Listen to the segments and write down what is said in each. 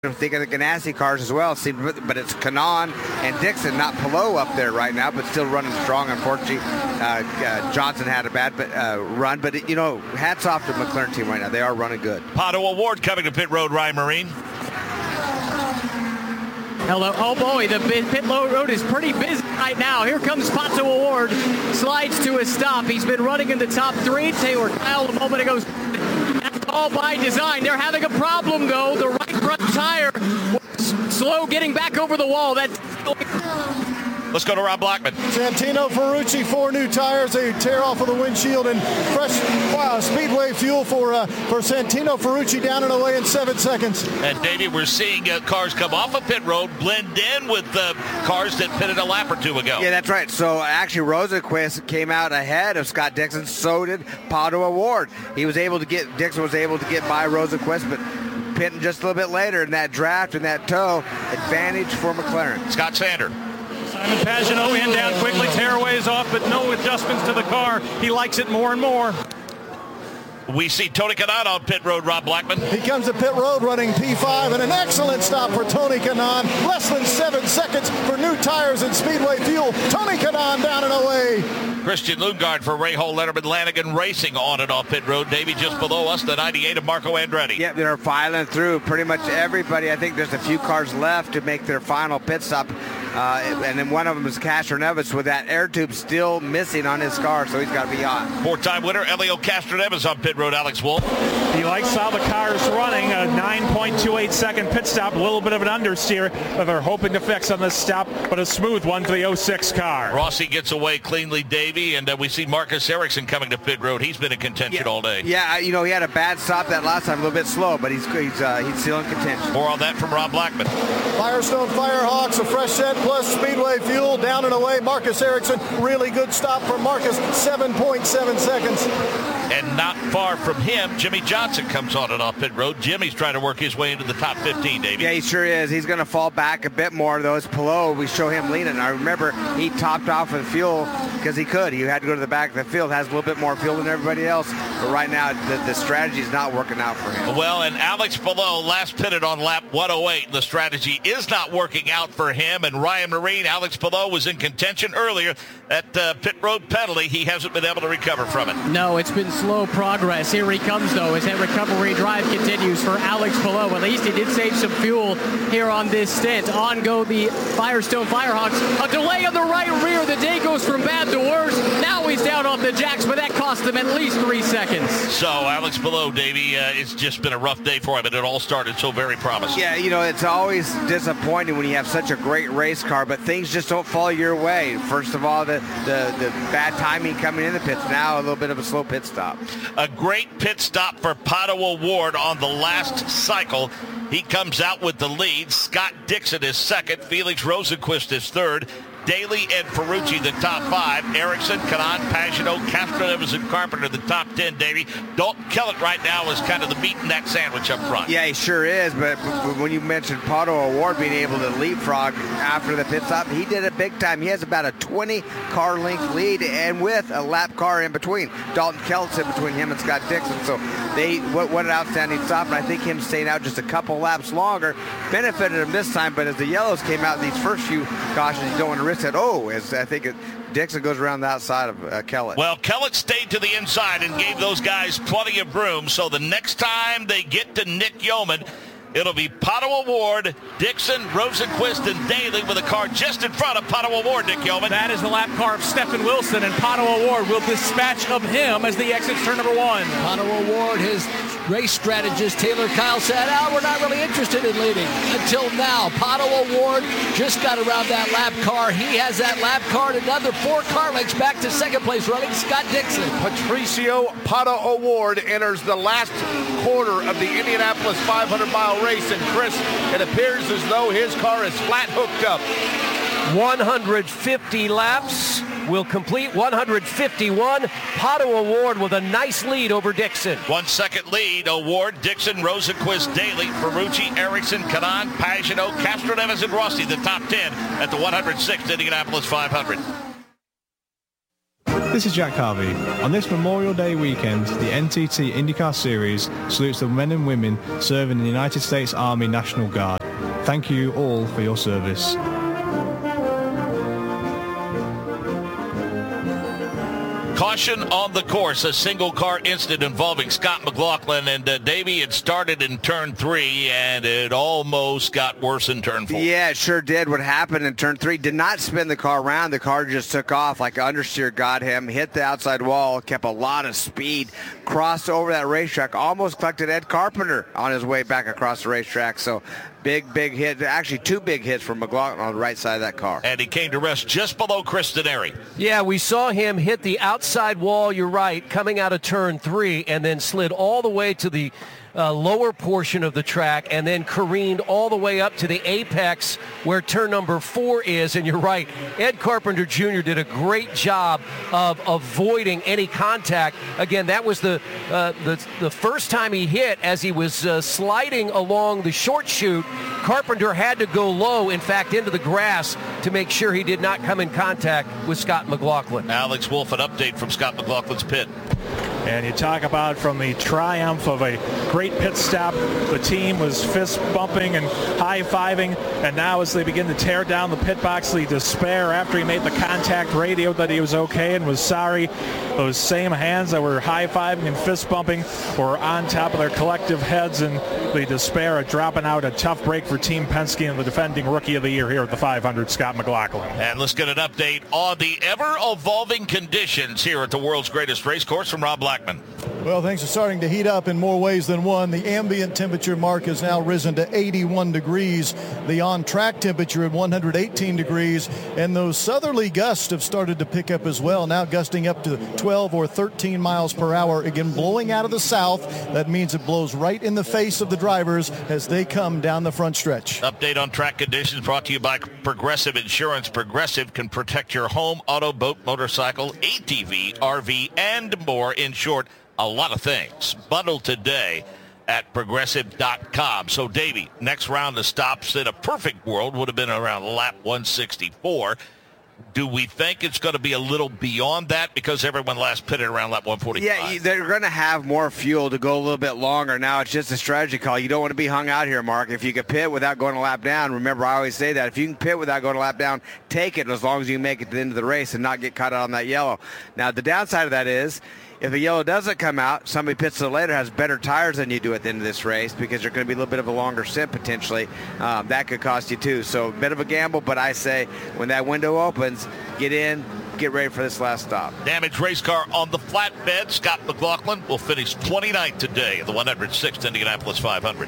Think of the Ganassi cars as well, but it's Kanaan and Dixon, not Palou up there right now, but still running strong. Unfortunately, Johnson had a bad run, but hats off to the McLaren team right now. They are running good. Pato O'Ward coming to pit road, Ryan Marine. Hello. Oh boy, the pit road is pretty busy right now. Here comes Pato O'Ward, slides to a stop. He's been running in the top three. Taylor Kyle a moment ago. That's all by design. They're having a problem though. The right front tire was slow getting back over the wall. Let's go to Rob Blackman. Santino Ferrucci, 4 new tires. They tear off of the windshield and fresh speedway fuel for Santino Ferrucci down and away in 7 seconds. And Davey, we're seeing cars come off of pit road, blend in with cars that pitted a lap or two ago. Yeah, that's right. So actually Rosenqvist came out ahead of Scott Dixon. So did Pato O'Ward. Dixon was able to get by Rosenqvist, but pitting just a little bit later in that draft and that tow, advantage for McLaren. Scott Sander. Simon Pagenaud in down quickly, tearaways off, but no adjustments to the car. He likes it more and more. We see Tony Kanaan on pit road, Rob Blackman. He comes to pit road running P5, and an excellent stop for Tony Kanaan. Less than 7 seconds for new tires and speedway fuel. Tony Kanaan down and away. Christian Lundgaard for Rahal Letterman Lanigan Racing on and off pit road. Davey, just below us, the 98 of Marco Andretti. Yeah, they're filing through pretty much everybody. I think there's a few cars left to make their final pit stop. And then one of them is Castroneves with that air tube still missing on his car, so he's got to be on. 4-time winner Elio Castroneves on pit road, Alex Wolff. He likes how the car is running. A 9.28 second pit stop, a little bit of an understeer that they're hoping to fix on this stop, but a smooth one for the 06 car. Rossi gets away cleanly, Davey, and we see Marcus Ericsson coming to pit road. He's been in contention all day. Yeah, he had a bad stop that last time, a little bit slow, but he's still in contention. More on that from Rob Blackman. Firestone Firehawks, a fresh set plus speedway fuel down and away. Marcus Ericsson, really good stop for Marcus, 7.7 seconds. And not far from him, Jimmy Johnson comes on and off pit road. Jimmy's trying to work his way into the top 15, Davey. Yeah, he sure is. He's going to fall back a bit more, though. As Palou, we show him leaning. I remember he topped off with fuel because he could. He had to go to the back of the field, has a little bit more fuel than everybody else. But right now, the strategy is not working out for him. Well, and Alex Palou last pitted on lap 108. The strategy is not working out for him. And Ryan Marine, Alex Palou was in contention earlier. That pit road penalty, he hasn't been able to recover from it. No, it's been slow progress. Here he comes, though, as that recovery drive continues for Alex Palou. At least he did save some fuel here on this stint. On go the Firestone Firehawks. A delay on the right rear. The day goes from bad to worse. Now he's down off the jacks, but that cost him at least 3 seconds. So Alex Palou, Davey, it's just been a rough day for him, and it all started so very promising. Yeah, it's always disappointing when you have such a great race car, but things just don't fall your way. First of all, the bad timing coming in the pits. Now a little bit of a slow pit stop. A great pit stop for Pato O'Ward on the last cycle. He comes out with the lead. Scott Dixon is second. Felix Rosenqvist is third. Daly and Ferrucci, the top 5. Ericsson, Kanaan, Pagenaud, Castroneves, and Carpenter, the top 10, Davey. Dalton Kellett right now is kind of the meat in that sandwich up front. Yeah, he sure is, but when you mentioned Pato O'Ward being able to leapfrog after the pit stop, he did it big time. He has about a 20-car length lead, and with a lap car in between. Dalton Kellett's in between him and Scott Dixon, so what an outstanding stop, and I think him staying out just a couple laps longer benefited him this time, but as the yellows came out in these first few cautions, you don't want to risk it. As I think Dixon goes around the outside of Kellett. Well, Kellett stayed to the inside and gave those guys plenty of room, so the next time they get to Nick Yeoman, it'll be Pato O'Ward, Dixon, Rosenqvist, and Daly with a car just in front of Pato O'Ward, Nick Yeoman. That is the lap car of Stephen Wilson, and Pato O'Ward will dispatch of him as the exits turn number 1. Pato O'Ward, his race strategist Taylor Kyle said, we're not really interested in leading. Until now, Pato O'Ward just got around that lap car. He has that lap car and another 4 car lengths back to second place running Scott Dixon. Patricio Pato O'Ward enters the last quarter of the Indianapolis 500-mile race, and Chris, it appears as though his car is flat hooked up. 150 laps will complete 151. Pato O'Ward with a nice lead over Dixon. 1 second lead. O'Ward, Dixon, Rosenqvist, Daly, Ferrucci, Ericsson, Kanaan, Pagenaud, Castroneves, and Rossi, the top 10 at the 106th Indianapolis 500. This is Jack Harvey. On this Memorial Day weekend, the NTT IndyCar Series salutes the men and women serving in the United States Army National Guard. Thank you all for your service. Caution on the course, a single car incident involving Scott McLaughlin and Davey. It started in turn 3 and it almost got worse in turn 4. Yeah, it sure did. What happened in turn 3 did not spin the car around. The car just took off like understeer got him, hit the outside wall, kept a lot of speed, crossed over that racetrack, almost collected Ed Carpenter on his way back across the racetrack. So big hit. Actually, 2 big hits from McLaughlin on the right side of that car. And he came to rest just below Chris Denari. Yeah, we saw him hit the outside wall, you're right, coming out of turn 3, and then slid all the way to the lower portion of the track and then careened all the way up to the apex where turn number 4 is. And you're right, Ed Carpenter Jr. did a great job of avoiding any contact. Again, that was the first time he hit as he was sliding along the short chute. Carpenter had to go low, in fact, into the grass to make sure he did not come in contact with Scott McLaughlin. Alex Wolf, an update from Scott McLaughlin's pit. And you talk about from the triumph of a great pit stop, the team was fist bumping and high-fiving, and now as they begin to tear down the pit box, the despair after he made the contact radio that he was okay and was sorry. Those same hands that were high-fiving and fist bumping were on top of their collective heads, and the despair of dropping out. A tough break for Team Penske and the defending Rookie of the Year here at the 500, Scott McLaughlin. And let's get an update on the ever-evolving conditions here at the world's greatest race course from Rob Blackman. Well, things are starting to heat up in more ways than one. The ambient temperature mark has now risen to 81 degrees. The on-track temperature at 118 degrees. And those southerly gusts have started to pick up as well, now gusting up to 12 or 13 miles per hour. Again, blowing out of the south. That means it blows right in the face of the drivers as they come down the front stretch. Update on track conditions brought to you by Progressive Insurance. Progressive can protect your home, auto, boat, motorcycle, ATV, RV, and more. In short, a lot of things. Bundle today at Progressive.com. So, Davey, next round of stops in a perfect world would have been around lap 164. Do we think it's going to be a little beyond that because everyone last pitted around lap 145? Yeah, they're going to have more fuel to go a little bit longer. Now it's just a strategy call. You don't want to be hung out here, Mark. If you can pit without going a lap down, remember I always say that. If you can pit without going a lap down, take it as long as you make it to the end of the race and not get caught out on that yellow. Now the downside of that is if the yellow doesn't come out, somebody pits it later, has better tires than you do at the end of this race because there's going to be a little bit of a longer stint potentially. That could cost you too. So a bit of a gamble, but I say when that window opens, get in, get ready for this last stop. Damaged race car on the flatbed. Scott McLaughlin will finish 29th today at the 106th Indianapolis 500.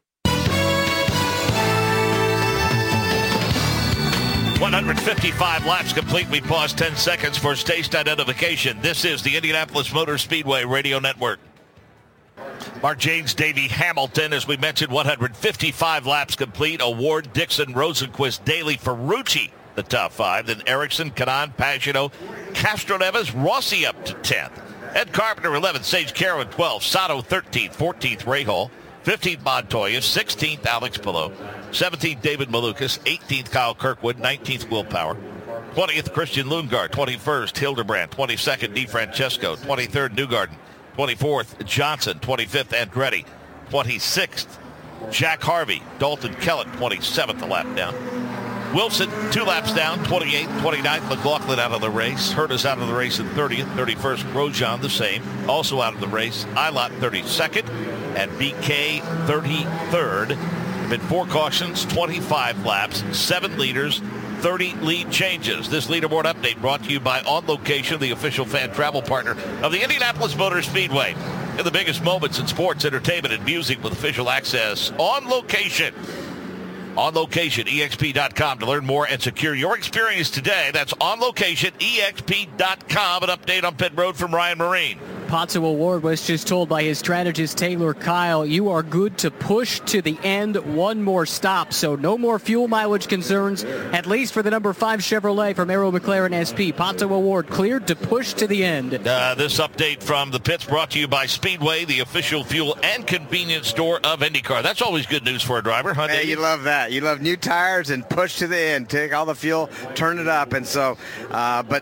$155 laps complete. We pause 10 seconds for station identification. This is the Indianapolis Motor Speedway Radio Network. Mark Janes, Davey Hamilton, as we mentioned, 155 laps complete. Award, Dixon, Rosenquist, Daly, Ferrucci, the top 5. Then Erickson, Kanaan, Pagano, Castroneves, Rossi up to 10th. Ed Carpenter, 11th. Sage Caron, 12th. Sato, 13th. 14th, Rahal. 15th, Montoya. 16th, Alex Palou. 17th, David Malukas. 18th, Kyle Kirkwood. 19th, Will Power. 20th, Christian Lundgaard. 21st, Hildebrand. 22nd, DeFrancesco. 23rd, Newgarden. 24th, Johnson. 25th, Andretti. 26th, Jack Harvey. Dalton Kellett, 27th, a lap down. Wilson, 2 laps down, 28th, 29th. McLaughlin out of the race. Hurta's out of the race in 30th. 31st, Grosjean the same. Also out of the race. Ilott, 32nd. And BK, 33rd. Been 4 cautions, 25 laps, 7 leaders, 30 lead changes. This leaderboard update brought to you by On Location, the official fan travel partner of the Indianapolis Motor Speedway. In the biggest moments in sports, entertainment, and music with official access. On Location. On Location, EXP.com to learn more and secure your experience today. That's On Location, EXP.com. An update on pit road from Ryan Marine. Pato O'Ward was just told by his strategist Taylor Kyle, you are good to push to the end, one more stop. So no more fuel mileage concerns, at least for the number 5 Chevrolet from Arrow McLaren SP. Pato O'Ward cleared to push to the end. This update from the pits brought to you by Speedway, the official fuel and convenience store of IndyCar. That's always good news for a driver, huh? Hey, you love that. You love new tires and push to the end. Take all the fuel, turn it up. And so, but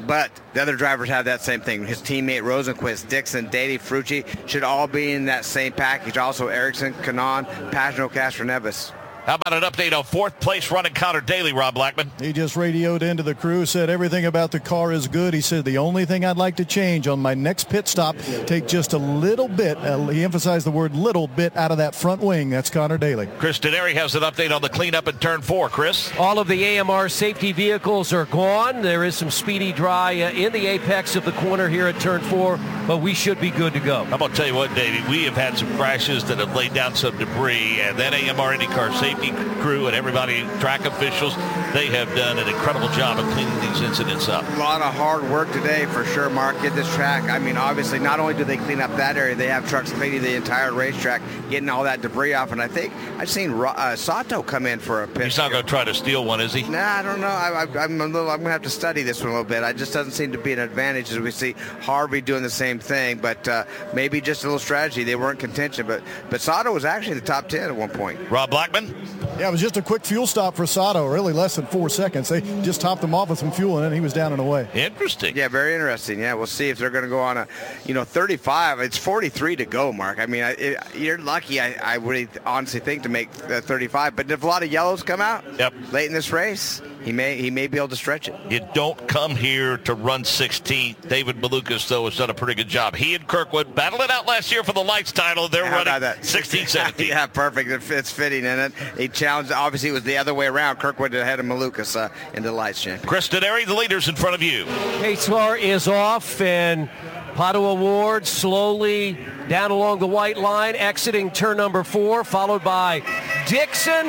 But the other drivers have that same thing. His teammate Rosenquist, Dixon, Daly, Ferrucci should all be in that same package. Also Ericsson, Kanaan, Pagenaud, Castroneves. How about an update on fourth place running Connor Daly, Rob Blackman? He just radioed into the crew, said everything about the car is good. He said the only thing I'd like to change on my next pit stop, take just a little bit, he emphasized the word little bit, out of that front wing. That's Connor Daly. Chris Denary has an update on the cleanup in turn 4. Chris? All of the AMR safety vehicles are gone. There is some speedy dry in the apex of the corner here at turn 4, but we should be good to go. I'm going to tell you what, Davey, we have had some crashes that have laid down some debris, and that AMR IndyCar safety crew and everybody, track officials, they have done an incredible job of cleaning these incidents up. A lot of hard work today for sure, Mark, at this track. I mean, obviously, not only do they clean up that area, they have trucks cleaning the entire racetrack, getting all that debris off. And I think I've seen Sato come in for a pit. He's not going to try to steal one, is he? Nah, I don't know. I'm going to have to study this one a little bit. It just doesn't seem to be an advantage as we see Harvey doing the same thing, but maybe just a little strategy. They weren't contention, but Sato was actually in the top 10 at one point. Rob Blackman? Yeah, it was just a quick fuel stop for Sato, really less than 4 seconds. They just topped him off with some fuel, and then he was down and away. Interesting. Yeah, very interesting. Yeah, we'll see if they're going to go on a, 35. It's 43 to go, Mark. I mean, you're lucky, I really honestly think, to make 35. But if a lot of yellows come out late in this race, he may be able to stretch it. You don't come here to run 16th. David Malukas, though, has done a pretty good job. He and Kirkwood battled it out last year for the Lights title. They're running 16, 17. Yeah, perfect. It's fitting in it. He challenged, obviously, it was the other way around. Kirkwood ahead of Malukas in the Lights champion. Chris Denary, the leaders in front of you. Pace car is off, and Pato O'Ward slowly down along the white line, exiting turn number 4, followed by Dixon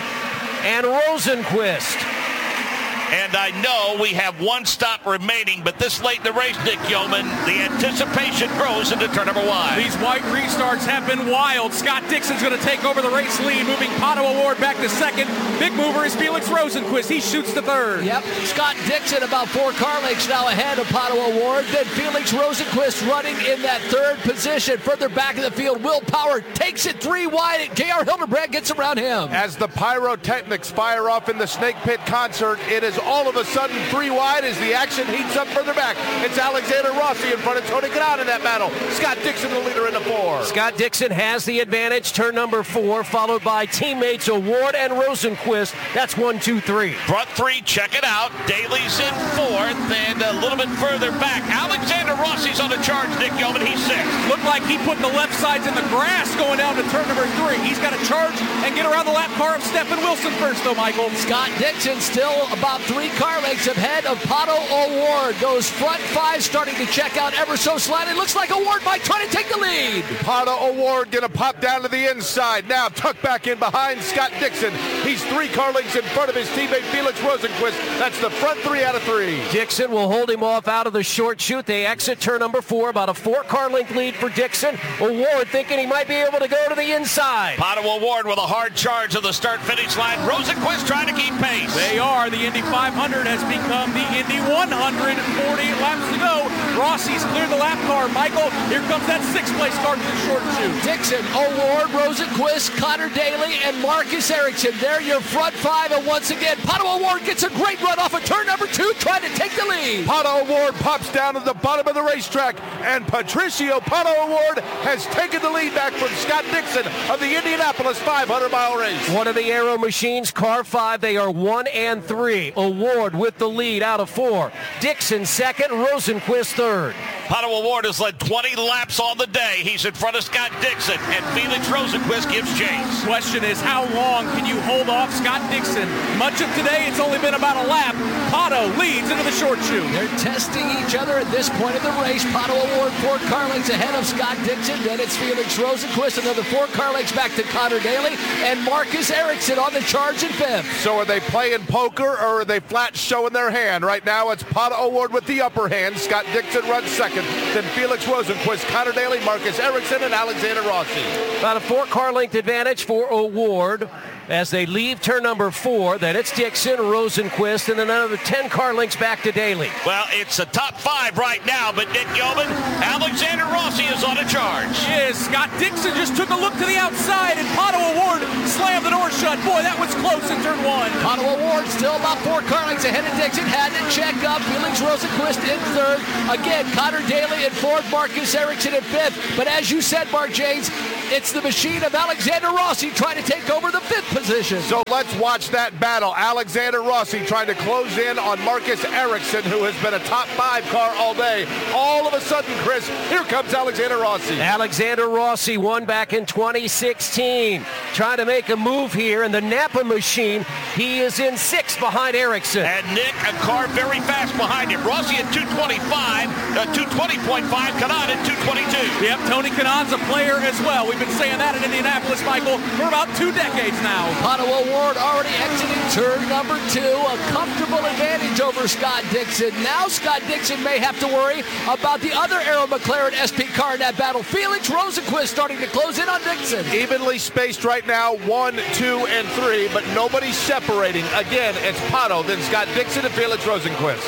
and Rosenquist. And I know we have one stop remaining, but this late in the race, Nick Yeoman, the anticipation grows into turn number 1. These white restarts have been wild. Scott Dixon's going to take over the race lead, moving Pato O'Ward back to second. Big mover is Felix Rosenquist. He shoots to third. Yep, Scott Dixon about 4 car lengths now ahead of Pato O'Ward. Then Felix Rosenquist running in that third position. Further back in the field, Will Power takes it 3 wide, and J.R. Hildebrand gets around him. As the pyrotechnics fire off in the Snake Pit concert, it is all of a sudden 3 wide as the action heats up further back. It's Alexander Rossi in front of Tony Kanaan in that battle. Scott Dixon, the leader in the 4. Scott Dixon has the advantage, turn number 4, followed by teammates O'Ward and Rosenquist. That's 1, 2, 3. Front 3, check it out. Daly's in 4th, and a little bit further back, Alexander Rossi's on the charge. Nick Yeoman, he's 6th. Looked like he put the left sides in the grass going down to turn number 3. He's got to charge and get around the lap car of Stephen Wilson first, though, Michael. Scott Dixon still about 3 car lengths ahead of Pato O'Ward. Those front 5 starting to check out ever so slightly. Looks like O'Ward might try to take the lead. Pato O'Ward going to pop down to the inside. Now tucked back in behind Scott Dixon. He's 3 car lengths in front of his teammate Felix Rosenquist. That's the front 3 out of 3. Dixon will hold him off out of the short chute. They exit turn number 4, about a 4 car length lead for Dixon. O'Ward thinking he might be able to go to the inside. Pato O'Ward with a hard charge of the start-finish line. Rosenquist trying to keep pace. They are. The Indy 500 has become the Indy 100. 40 laps to go. Rossi's cleared the lap car. Michael, here comes that 6th place car to the short chute. Dixon, O'Ward, Rosenquist, Connor Daly, and Marcus Ericsson. They're your front 5, and once again, Pato O'Ward gets a great run off of turn number 2, trying to take the lead. Pato O'Ward pops down to the bottom of the racetrack, and Patricio Pato O'Ward has taken the lead back from Scott Dixon of the Indianapolis 500-mile race. One of the Aero Machines, car 5, they are 1 and 3. O'Ward with the lead out of 4. Dixon 2nd, Rosenquist 3rd. Pato O'Ward has led 20 laps on the day. He's in front of Scott Dixon, and Felix Rosenquist gives chase. Question is, how long can you hold off Scott Dixon? Much of today, it's only been about a lap. Pato leads into the short chute. They're testing each other at this point of the race. Pato O'Ward 4 car lengths ahead of Scott Dixon. Then it's Felix Rosenquist, another 4 car lengths back to Connor Daly, and Marcus Ericsson on the charge in 5th. So are they playing poker, or are they flat showing their hand? Right now, it's Pato O'Ward with the upper hand. Scott Dixon runs 2nd. Then Felix Rosenquist, Connor Daly, Marcus Ericsson, and Alexander Rossi. About a 4 car length advantage for O'Ward as they leave turn number 4. Then it's Dixon, Rosenquist, and then another 10 car lengths back to Daly. Well, it's a top 5 right now, but Nick Yeoman, Alexander Rossi is on a charge. Yes, Scott Dixon just took a look to the outside, and Pato O'Ward slammed the door shut. Boy, that was close. close in turn 1. Ottawa Ward still about 4 car lengths ahead of Dixon. Had to check up. Felix Rosenquist in third. Again, Connor Daly in fourth. Marcus Ericsson in fifth. But as you said, Mark James, it's the machine of Alexander Rossi trying to take over the 5th position. So let's watch that battle. Alexander Rossi trying to close in on Marcus Ericsson, who has been a top 5 car all day. All of a sudden, Chris, here comes Alexander Rossi. Alexander Rossi won back in 2016. Trying to make a move here in the Napa machine. He is in 6th behind Ericsson. And Nick, a car very fast behind him. Rossi at 225, 220.5, Kanaan at 222. Yep, Tony Kanaan's a player as well. We've been saying that in Indianapolis, Michael, for about 2 decades now. Ottawa Ward already exiting turn number 2. A comfortable advantage over Scott Dixon. Now Scott Dixon may have to worry about the other Arrow McLaren SP car in that battle. Felix Rosenquist starting to close in on Dixon. Evenly spaced right now, 1, 2, and 3, but nobody's separating. Again, it's Pato, then Scott Dixon and Felix Rosenquist.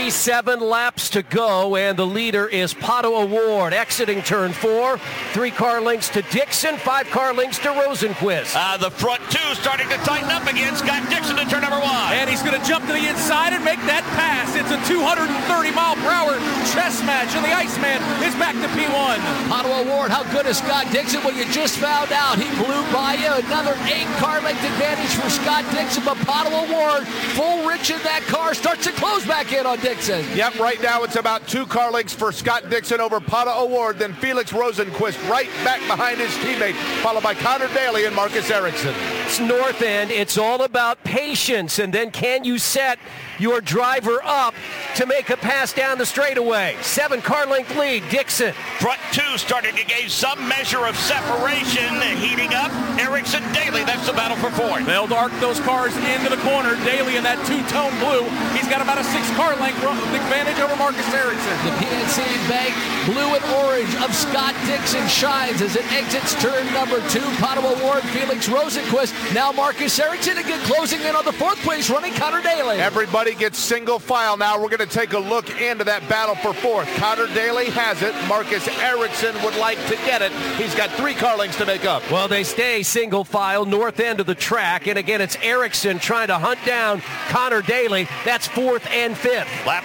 37 laps to go, and the leader is Pato Award, exiting turn 4. 3 car lengths to Dixon, 5 car lengths to Rosenquist. The front 2 starting to tighten up again. Scott Dixon to turn number 1. And he's going to jump to the inside and make that pass. It's a 230-mile-per-hour chess match, and the Iceman is back to P1. Ottawa Ward, how good is Scott Dixon? Well, you just found out. He blew by you. Another 8 car length advantage for Scott Dixon, but Ottawa Ward, full rich in that car, starts to close back in on Dixon. Yep, right now it's about 2 car lengths for Scott Dixon over Pato Award, then Felix Rosenquist right back behind his teammate, followed by Connor Daly and Marcus Ericsson. It's North End. It's all about patience, and then can you set your driver up to make a pass down the straightaway? 7 car length lead, Dixon. Front 2 starting to gain some measure of separation. Heating up, Ericsson, Daly. That's the battle for 4th. They'll arc those cars into the corner. Daly in that 2-tone blue. He's got about a 6 car length advantage over Marcus Ericsson. The PNC Bank blue and orange of Scott Dixon shines as it exits turn number 2. Ottawa Ward, Felix Rosenquist. Now Marcus Ericsson again closing in on the 4th place, running Connor Daly. Everybody gets single file now. We're going to take a look into that battle for 4th. Connor Daly has it. Marcus Ericsson would like to get it. He's got 3 car lengths to make up. Well, they stay single file, north end of the track. And again, it's Ericsson trying to hunt down Connor Daly. That's 4th and 5th. Lap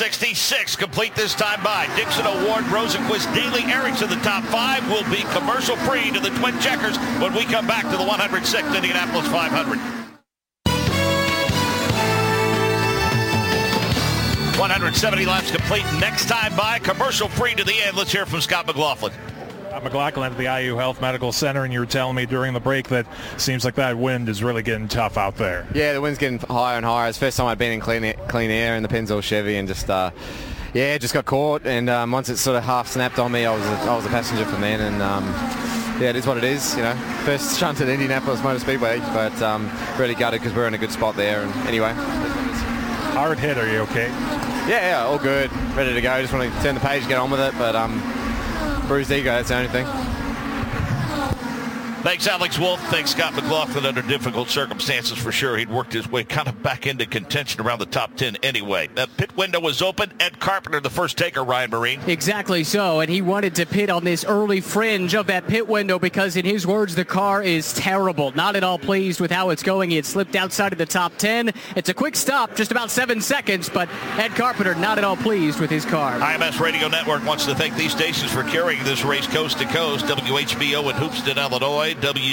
166 complete this time by Dixon, Award, Rosenquist, Daly, Ericsson. The top 5 will be commercial free to the Twin Checkers when we come back to the 106th Indianapolis 500. 170 laps complete. Next time by, commercial free to the end. Let's hear from Scott McLaughlin. McLaughlin at the IU Health Medical Center, and you were telling me during the break that seems like that wind is really getting tough out there. Yeah, the wind's getting higher and higher. It's the first time I've been in clean air in the Pennzoil Chevy, and just just got caught. And once it sort of half snapped on me, I was a passenger from then, and it is what it is. First shunt at Indianapolis Motor Speedway, but really gutted because we're in a good spot there. And anyway, hard hit. Are you okay? Yeah, all good, ready to go. Just want to turn the page, get on with it, but bruised ego, that's the only thing. Thanks, Alex Wolf. Thanks, Scott McLaughlin. Under difficult circumstances, for sure. He'd worked his way kind of back into contention around the top 10 anyway. The pit window was open. Ed Carpenter, the first taker, Ryan Marine. Exactly so, and he wanted to pit on this early fringe of that pit window because, in his words, the car is terrible. Not at all pleased with how it's going. He had slipped outside of the top 10. It's a quick stop, just about 7 seconds, but Ed Carpenter not at all pleased with his car. IMS Radio Network wants to thank these stations for carrying this race coast to coast. WHBO in Hoopeston, Illinois.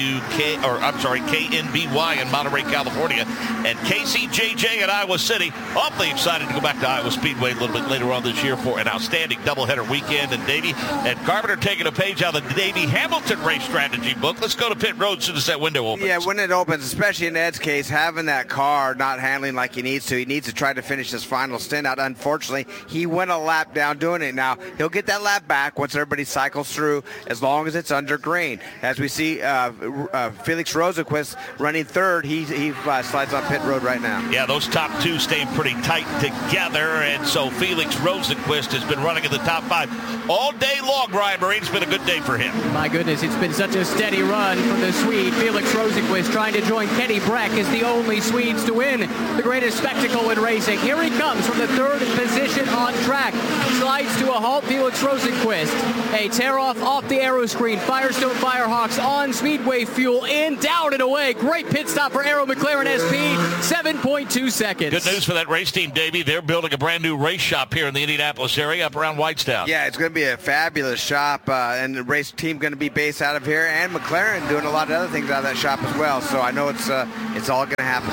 KNBY in Monterey, California, and KCJJ in Iowa City. Awfully excited to go back to Iowa Speedway a little bit later on this year for an outstanding doubleheader weekend. And Davey and Carpenter taking a page out of the Davey Hamilton race strategy book. Let's go to pit road as soon as that window opens. Yeah, when it opens, especially in Ed's case, having that car not handling like he needs to try to finish his final stint out. Unfortunately, he went a lap down doing it. Now, he'll get that lap back once everybody cycles through, as long as it's under green. As we see Felix Rosenquist running 3rd. He slides on pit road right now. Yeah, those top 2 staying pretty tight together, and so Felix Rosenquist has been running in the top 5 all day long. Ryan Marine, it's been a good day for him. My goodness, it's been such a steady run for the Swede. Felix Rosenquist trying to join Kenny Breck as the only Swedes to win the greatest spectacle in racing. Here he comes from the 3rd position on track. Slides to a halt, Felix Rosenquist. A tear off the aero screen. Firestone Firehawks on Speedway Fuel in, down and away. Great pit stop for Arrow McLaren SP, 7.2 seconds. Good news for that race team, Davey. They're building a brand new race shop here in the Indianapolis area up around Whitestown. Yeah, it's going to be a fabulous shop, and the race team going to be based out of here, and McLaren doing a lot of other things out of that shop as well. So I know it's all going to happen.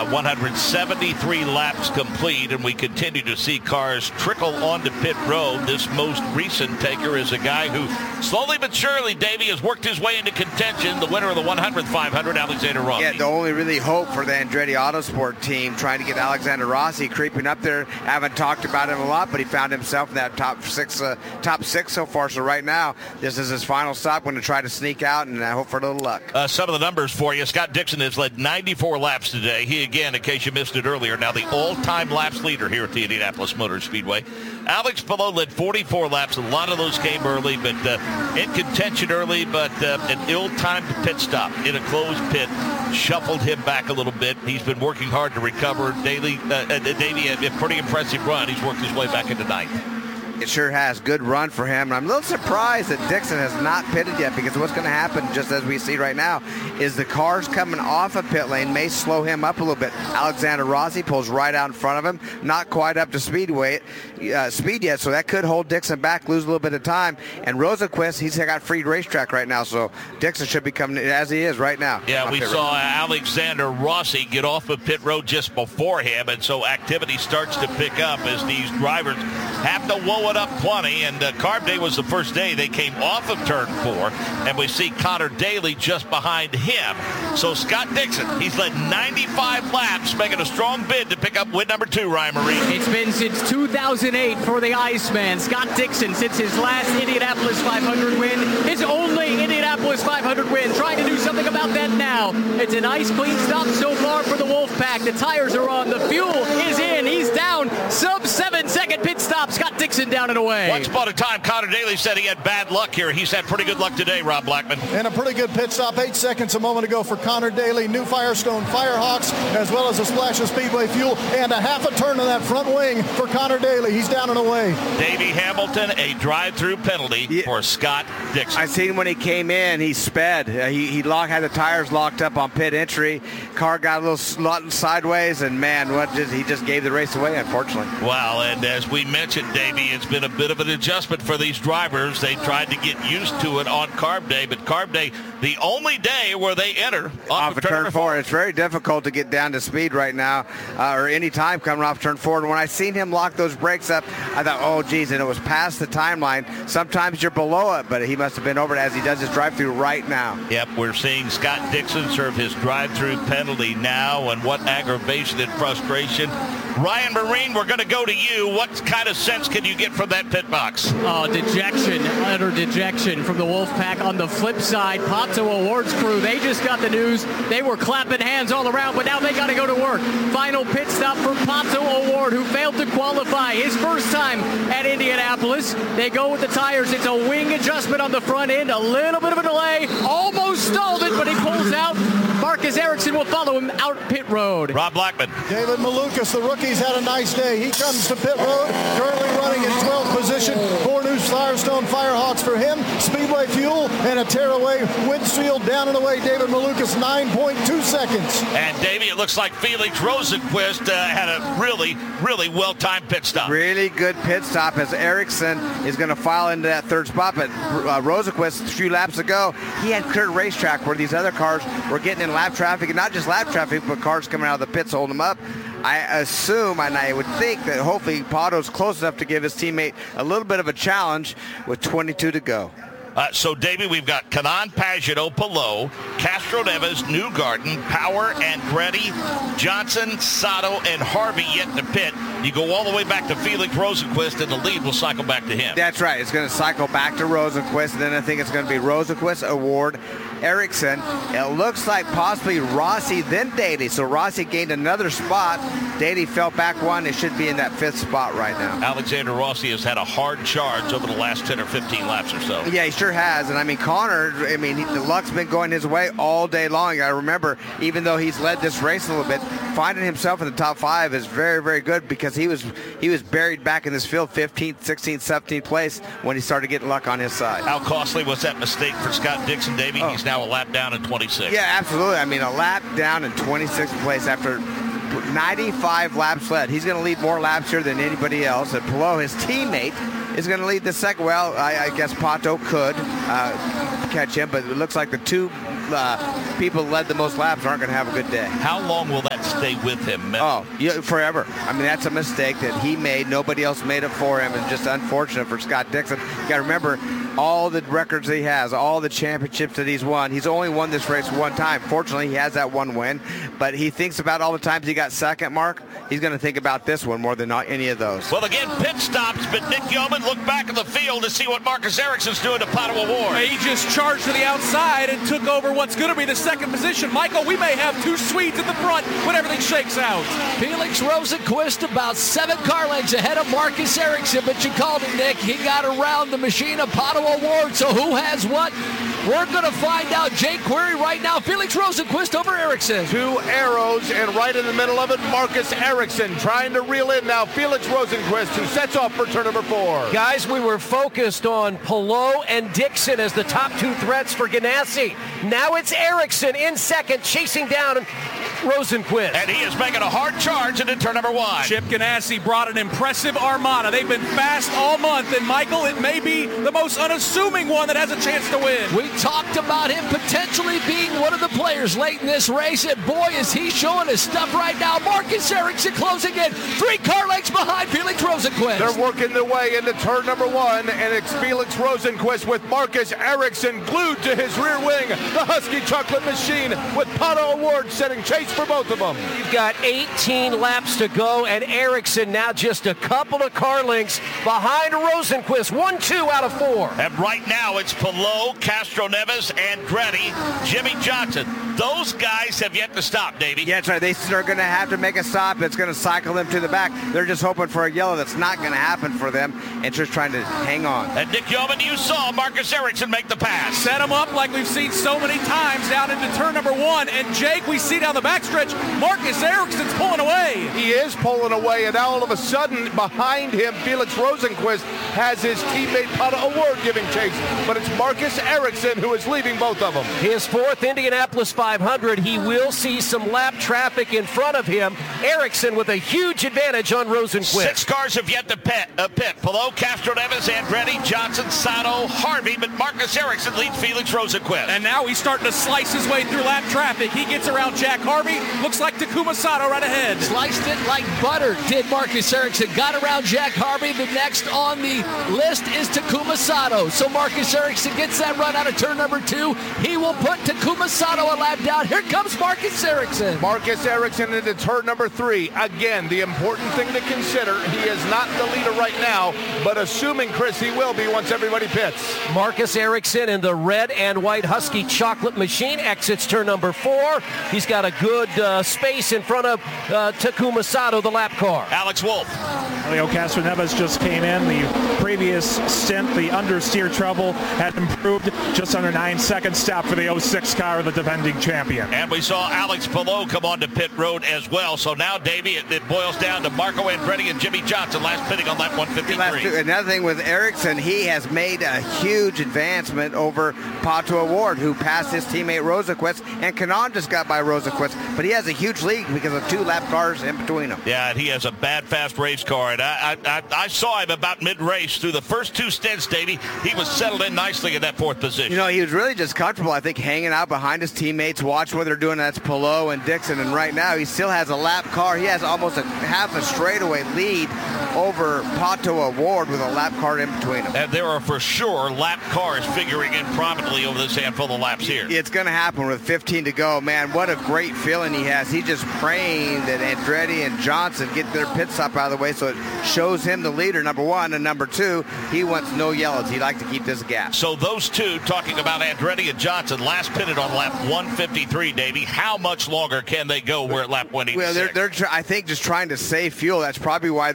173 laps complete, and we continue to see cars trickle onto pit road. This most recent taker is a guy who slowly but surely, Davey, has worked his way into contention. The winner of the 100th 500, Alexander Rossi. Yeah, the only really hope for the Andretti Autosport team trying to get Alexander Rossi creeping up there. Haven't talked about him a lot, but he found himself in that top six so far. So right now, this is his final stop. Going to try to sneak out, and I hope for a little luck. Some of the numbers for you. Scott Dixon has led 94 laps today. He, again, in case you missed it earlier, now the all-time laps leader here at the Indianapolis Motor Speedway. Alex Palou led 44 laps. A lot of those came early, but in contention early, but an ill-timed pit stop in a closed pit shuffled him back a little bit. He's been working hard to recover. Davey, a pretty impressive run. He's worked his way back into ninth. It sure has. Good run for him. And I'm a little surprised that Dixon has not pitted yet, because what's going to happen, just as we see right now, is the cars coming off of pit lane may slow him up a little bit. Alexander Rossi pulls right out in front of him, not quite up to speed yet, so that could hold Dixon back, lose a little bit of time. And Rosenqvist, he's got free racetrack right now, so Dixon should be coming as he is right now. Yeah, we saw Alexander Rossi get off of pit road just before him, and so activity starts to pick up as these drivers have to whoa it up plenty. And Carb Day was the first day they came off of turn 4, and we see Connor Daly just behind him. So Scott Dixon, he's led 95 laps, making a strong bid to pick up win number 2, Ryan Marie. It's been since 2008 for the Iceman. Scott Dixon, since his last Indianapolis 500 win, his only Indianapolis 500 win, trying to do something about that now. It's a nice clean stop so far for the Wolfpack. The tires are on, the fuel is in, he's down, sub 7-second pit stop. Scott Dixon down and away. Once upon a time, Connor Daly said he had bad luck here. He's had pretty good luck today, Rob Blackman. And a pretty good pit stop, 8 seconds a moment ago for Connor Daly. New Firestone Firehawks, as well as a splash of Speedway Fuel, and a half a turn on that front wing for Connor Daly. He's down and away. Davey Hamilton, a drive-through penalty for Scott Dixon. I seen when he came in, he sped. He had the tires locked up on pit entry. Car got a little slot sideways, and man, he just gave the race away, unfortunately. Well, and as we mentioned, Davey, it's been a bit of an adjustment for these drivers. They tried to get used to it on Carb Day, but Carb Day, the only day where they enter off of turn 4. It's very difficult to get down to speed right now, or any time coming off turn 4. And when I seen him lock those brakes up, I thought, oh, geez, and it was past the timeline. Sometimes you're below it, but he must have been over it as he does his drive-through right now. Yep, we're seeing Scott Dixon serve his drive-through penalty now, and what aggravation and frustration. Ryan Marine, we're going to go to you. What kind of sense can you get from that pit box? Oh, dejection, utter dejection from the Wolfpack. On the flip side, Pato Award's crew, they just got the news. They were clapping hands all around, but now they got to go to work. Final pit stop for Pato Award, who failed to qualify his first time at Indianapolis. They go with the tires. It's a wing adjustment on the front end, a little bit of a delay. Almost stalled it, but he pulls out. Marcus Ericsson will follow him out pit road. Rob Blackman. David Malukas, the rookie's had a nice day. He comes to pit road, currently running in 12th position. 4 new Firestone Firehawks for him. Speedway Fuel and a tearaway windshield down and away. David Malukas, 9.2 seconds. And Davey, it looks like Felix Rosenqvist had a really, really well-timed pit stop. Really good pit stop as Ericsson is going to file into that third spot. But Rosenqvist, a few laps ago, he had cleared racetrack where these other cars were getting in lap traffic, and not just lap traffic, but cars coming out of the pits holding them up. I assume, and I would think that hopefully Pato's close enough to give his teammate a little bit of a challenge with 22 to go. So, Davey, we've got Kanaan, Pagenaud, Palou, Castro Neves, Newgarden, Power, Andretti, Johnson, Sato, and Harvey yet to pit. You go all the way back to Felix Rosenqvist, and the lead will cycle back to him. That's right. It's going to cycle back to Rosenqvist, and then I think it's going to be Rosenqvist, Award, Ericsson. It looks like possibly Rossi, then Daly. So Rossi gained another spot. Daly fell back one. It should be in that 5th spot right now. Alexander Rossi has had a hard charge over the last 10 or 15 laps or so. Yeah, he sure has. And I mean, Connor, the luck's been going his way all day long. I remember, even though he's led this race a little bit, finding himself in the top 5 is very, very good because he was buried back in this field 15th, 16th, 17th place when he started getting luck on his side. How costly was that mistake for Scott Dixon, Davey? He's now a lap down in 26. Yeah, absolutely. I mean, a lap down in 26th place after 95 laps led. He's going to lead more laps here than anybody else. And Palou, his teammate, is going to lead the second. Well, I guess Pato could catch him, but it looks like the two people who led the most laps aren't going to have a good day. How long will that stay with him? Oh, yeah, forever. I mean, that's a mistake that he made. Nobody else made it for him, and just unfortunate for Scott Dixon. You got to remember all the records he has, all the championships that he's won. He's only won this race one time. Fortunately, he has that one win, but he thinks about all the times he got second, Mark. He's going to think about this one more than any of those. Well, again, pit stops, but Nick Yeoman looked back in the field to see what Marcus Ericsson's doing to Pato O'Ward. He just charged to the outside and took over what's going to be the second position. Michael, we may have two Swedes at the front when everything shakes out. Felix Rosenqvist about 7 car lengths ahead of Marcus Ericsson, but you called it, Nick. He got around the machine of Pato O'Ward, so who has what? We're going to find out. Jake Query right now. Felix Rosenqvist over Ericsson. 2 arrows, and right in the middle of it, Marcus Ericsson trying to reel in now Felix Rosenqvist, who sets off for turn number 4. Guys, we were focused on Palou and Dixon as the top 2 threats for Ganassi. Now it's Ericsson in second, chasing down Rosenqvist. And he is making a hard charge into turn number 1. Chip Ganassi brought an impressive armada. They've been fast all month, and Michael, it may be the most unassuming one that has a chance to win. We talked about him potentially being one of the players late in this race, and boy, is he showing his stuff right now. Marcus Ericsson closing in, 3 car lengths behind Felix Rosenqvist. They're working their way into turn number 1, and it's Felix Rosenqvist with Marcus Ericsson glued to his rear wing. The Husky Chocolate Machine with Pato O'Ward setting chase for both of them. You've got 18 laps to go, and Ericsson now just a couple of car lengths behind Rosenqvist. 1-2 out of 4. And right now it's Palou, Castro Neves, Andretti, Jimmy Johnson. Those guys have yet to stop, Davey. Yeah, that's right. They're going to have to make a stop. It's going to cycle them to the back. They're just hoping for a yellow. That's not going to happen for them, and just trying to hang on. And Nick Yeoman, you saw Marcus Ericsson make the pass. Set him up like we've seen so many times down into turn number 1. And Jake, we see down the backstretch, Marcus Ericsson's pulling away. He is pulling away, and now all of a sudden, behind him, Felix Rosenqvist has his teammate Pato O'Ward giving chase. But it's Marcus Ericsson who is leading both of them. His 4th Indianapolis 500. He will see some lap traffic in front of him. Ericsson with a huge advantage on Rosenqvist. 6 cars have yet to pit. Palou, Castro Neves, Andretti, Johnson, Sato, Harvey, but Marcus Ericsson leads Felix Rosenqvist. And now he's starting to slice his way through lap traffic. He gets around Jack Harvey. Looks like Takuma Sato right ahead. Sliced it like butter, did Marcus Ericsson. Got around Jack Harvey. The next on the list is Takuma Sato. So Marcus Ericsson gets that run out of turn number 2. He will put Takuma Sato a lap down. Here comes Marcus Ericsson. Marcus Ericsson into turn number 3. Again, the important thing to consider, he is not the leader right now, but assuming, Chris, he will be once everybody pits. Marcus Ericsson in the red and white Husky Chocolate Machine exits turn number 4. He's got a good space in front of Takuma Sato, the lap car. Alex Wolf. Leo Castro Neves just came in. The previous stint, the understeer trouble, had improved. Just under 9 seconds stop for the 06 car of the defending champion. And we saw Alex Palou come on to pit road as well. So now, Davey, it boils down to Marco Andretti and Jimmy Johnson last pitting on lap 153. Another thing with Ericsson, he has made a huge advancement over Pato O'Ward, who passed his teammate Rosenqvist, and Kanaan just got by Rosenqvist, but he has a huge lead because of 2 lap cars in between them. Yeah, and he has a bad, fast race car, and I saw him about mid-race. Through the first 2 stints, Davey, he was settled in nicely in that 4th position. You know, he was really just comfortable, I think, hanging out behind his teammates, watching what they're doing. That's Palou and Dixon, and right now he still has a lap car. He has almost half a straightaway lead over Pato O'Ward with a lap car in between them. And there are for sure lap cars figuring in prominently over this handful of laps here. It's going to happen with 15 to go. Man, what a great feeling he has. He's just praying that Andretti and Johnson get their pit stop out of the way so it shows him the leader, number 1, and number 2, he wants no yellows. He'd like to keep this gap. So those 2, talking about Andretti and Johnson, last pitted on lap 153, Davey. How much longer can they go? We're at lap 186. Well, they're I think, just trying to save fuel. That's probably why they're so far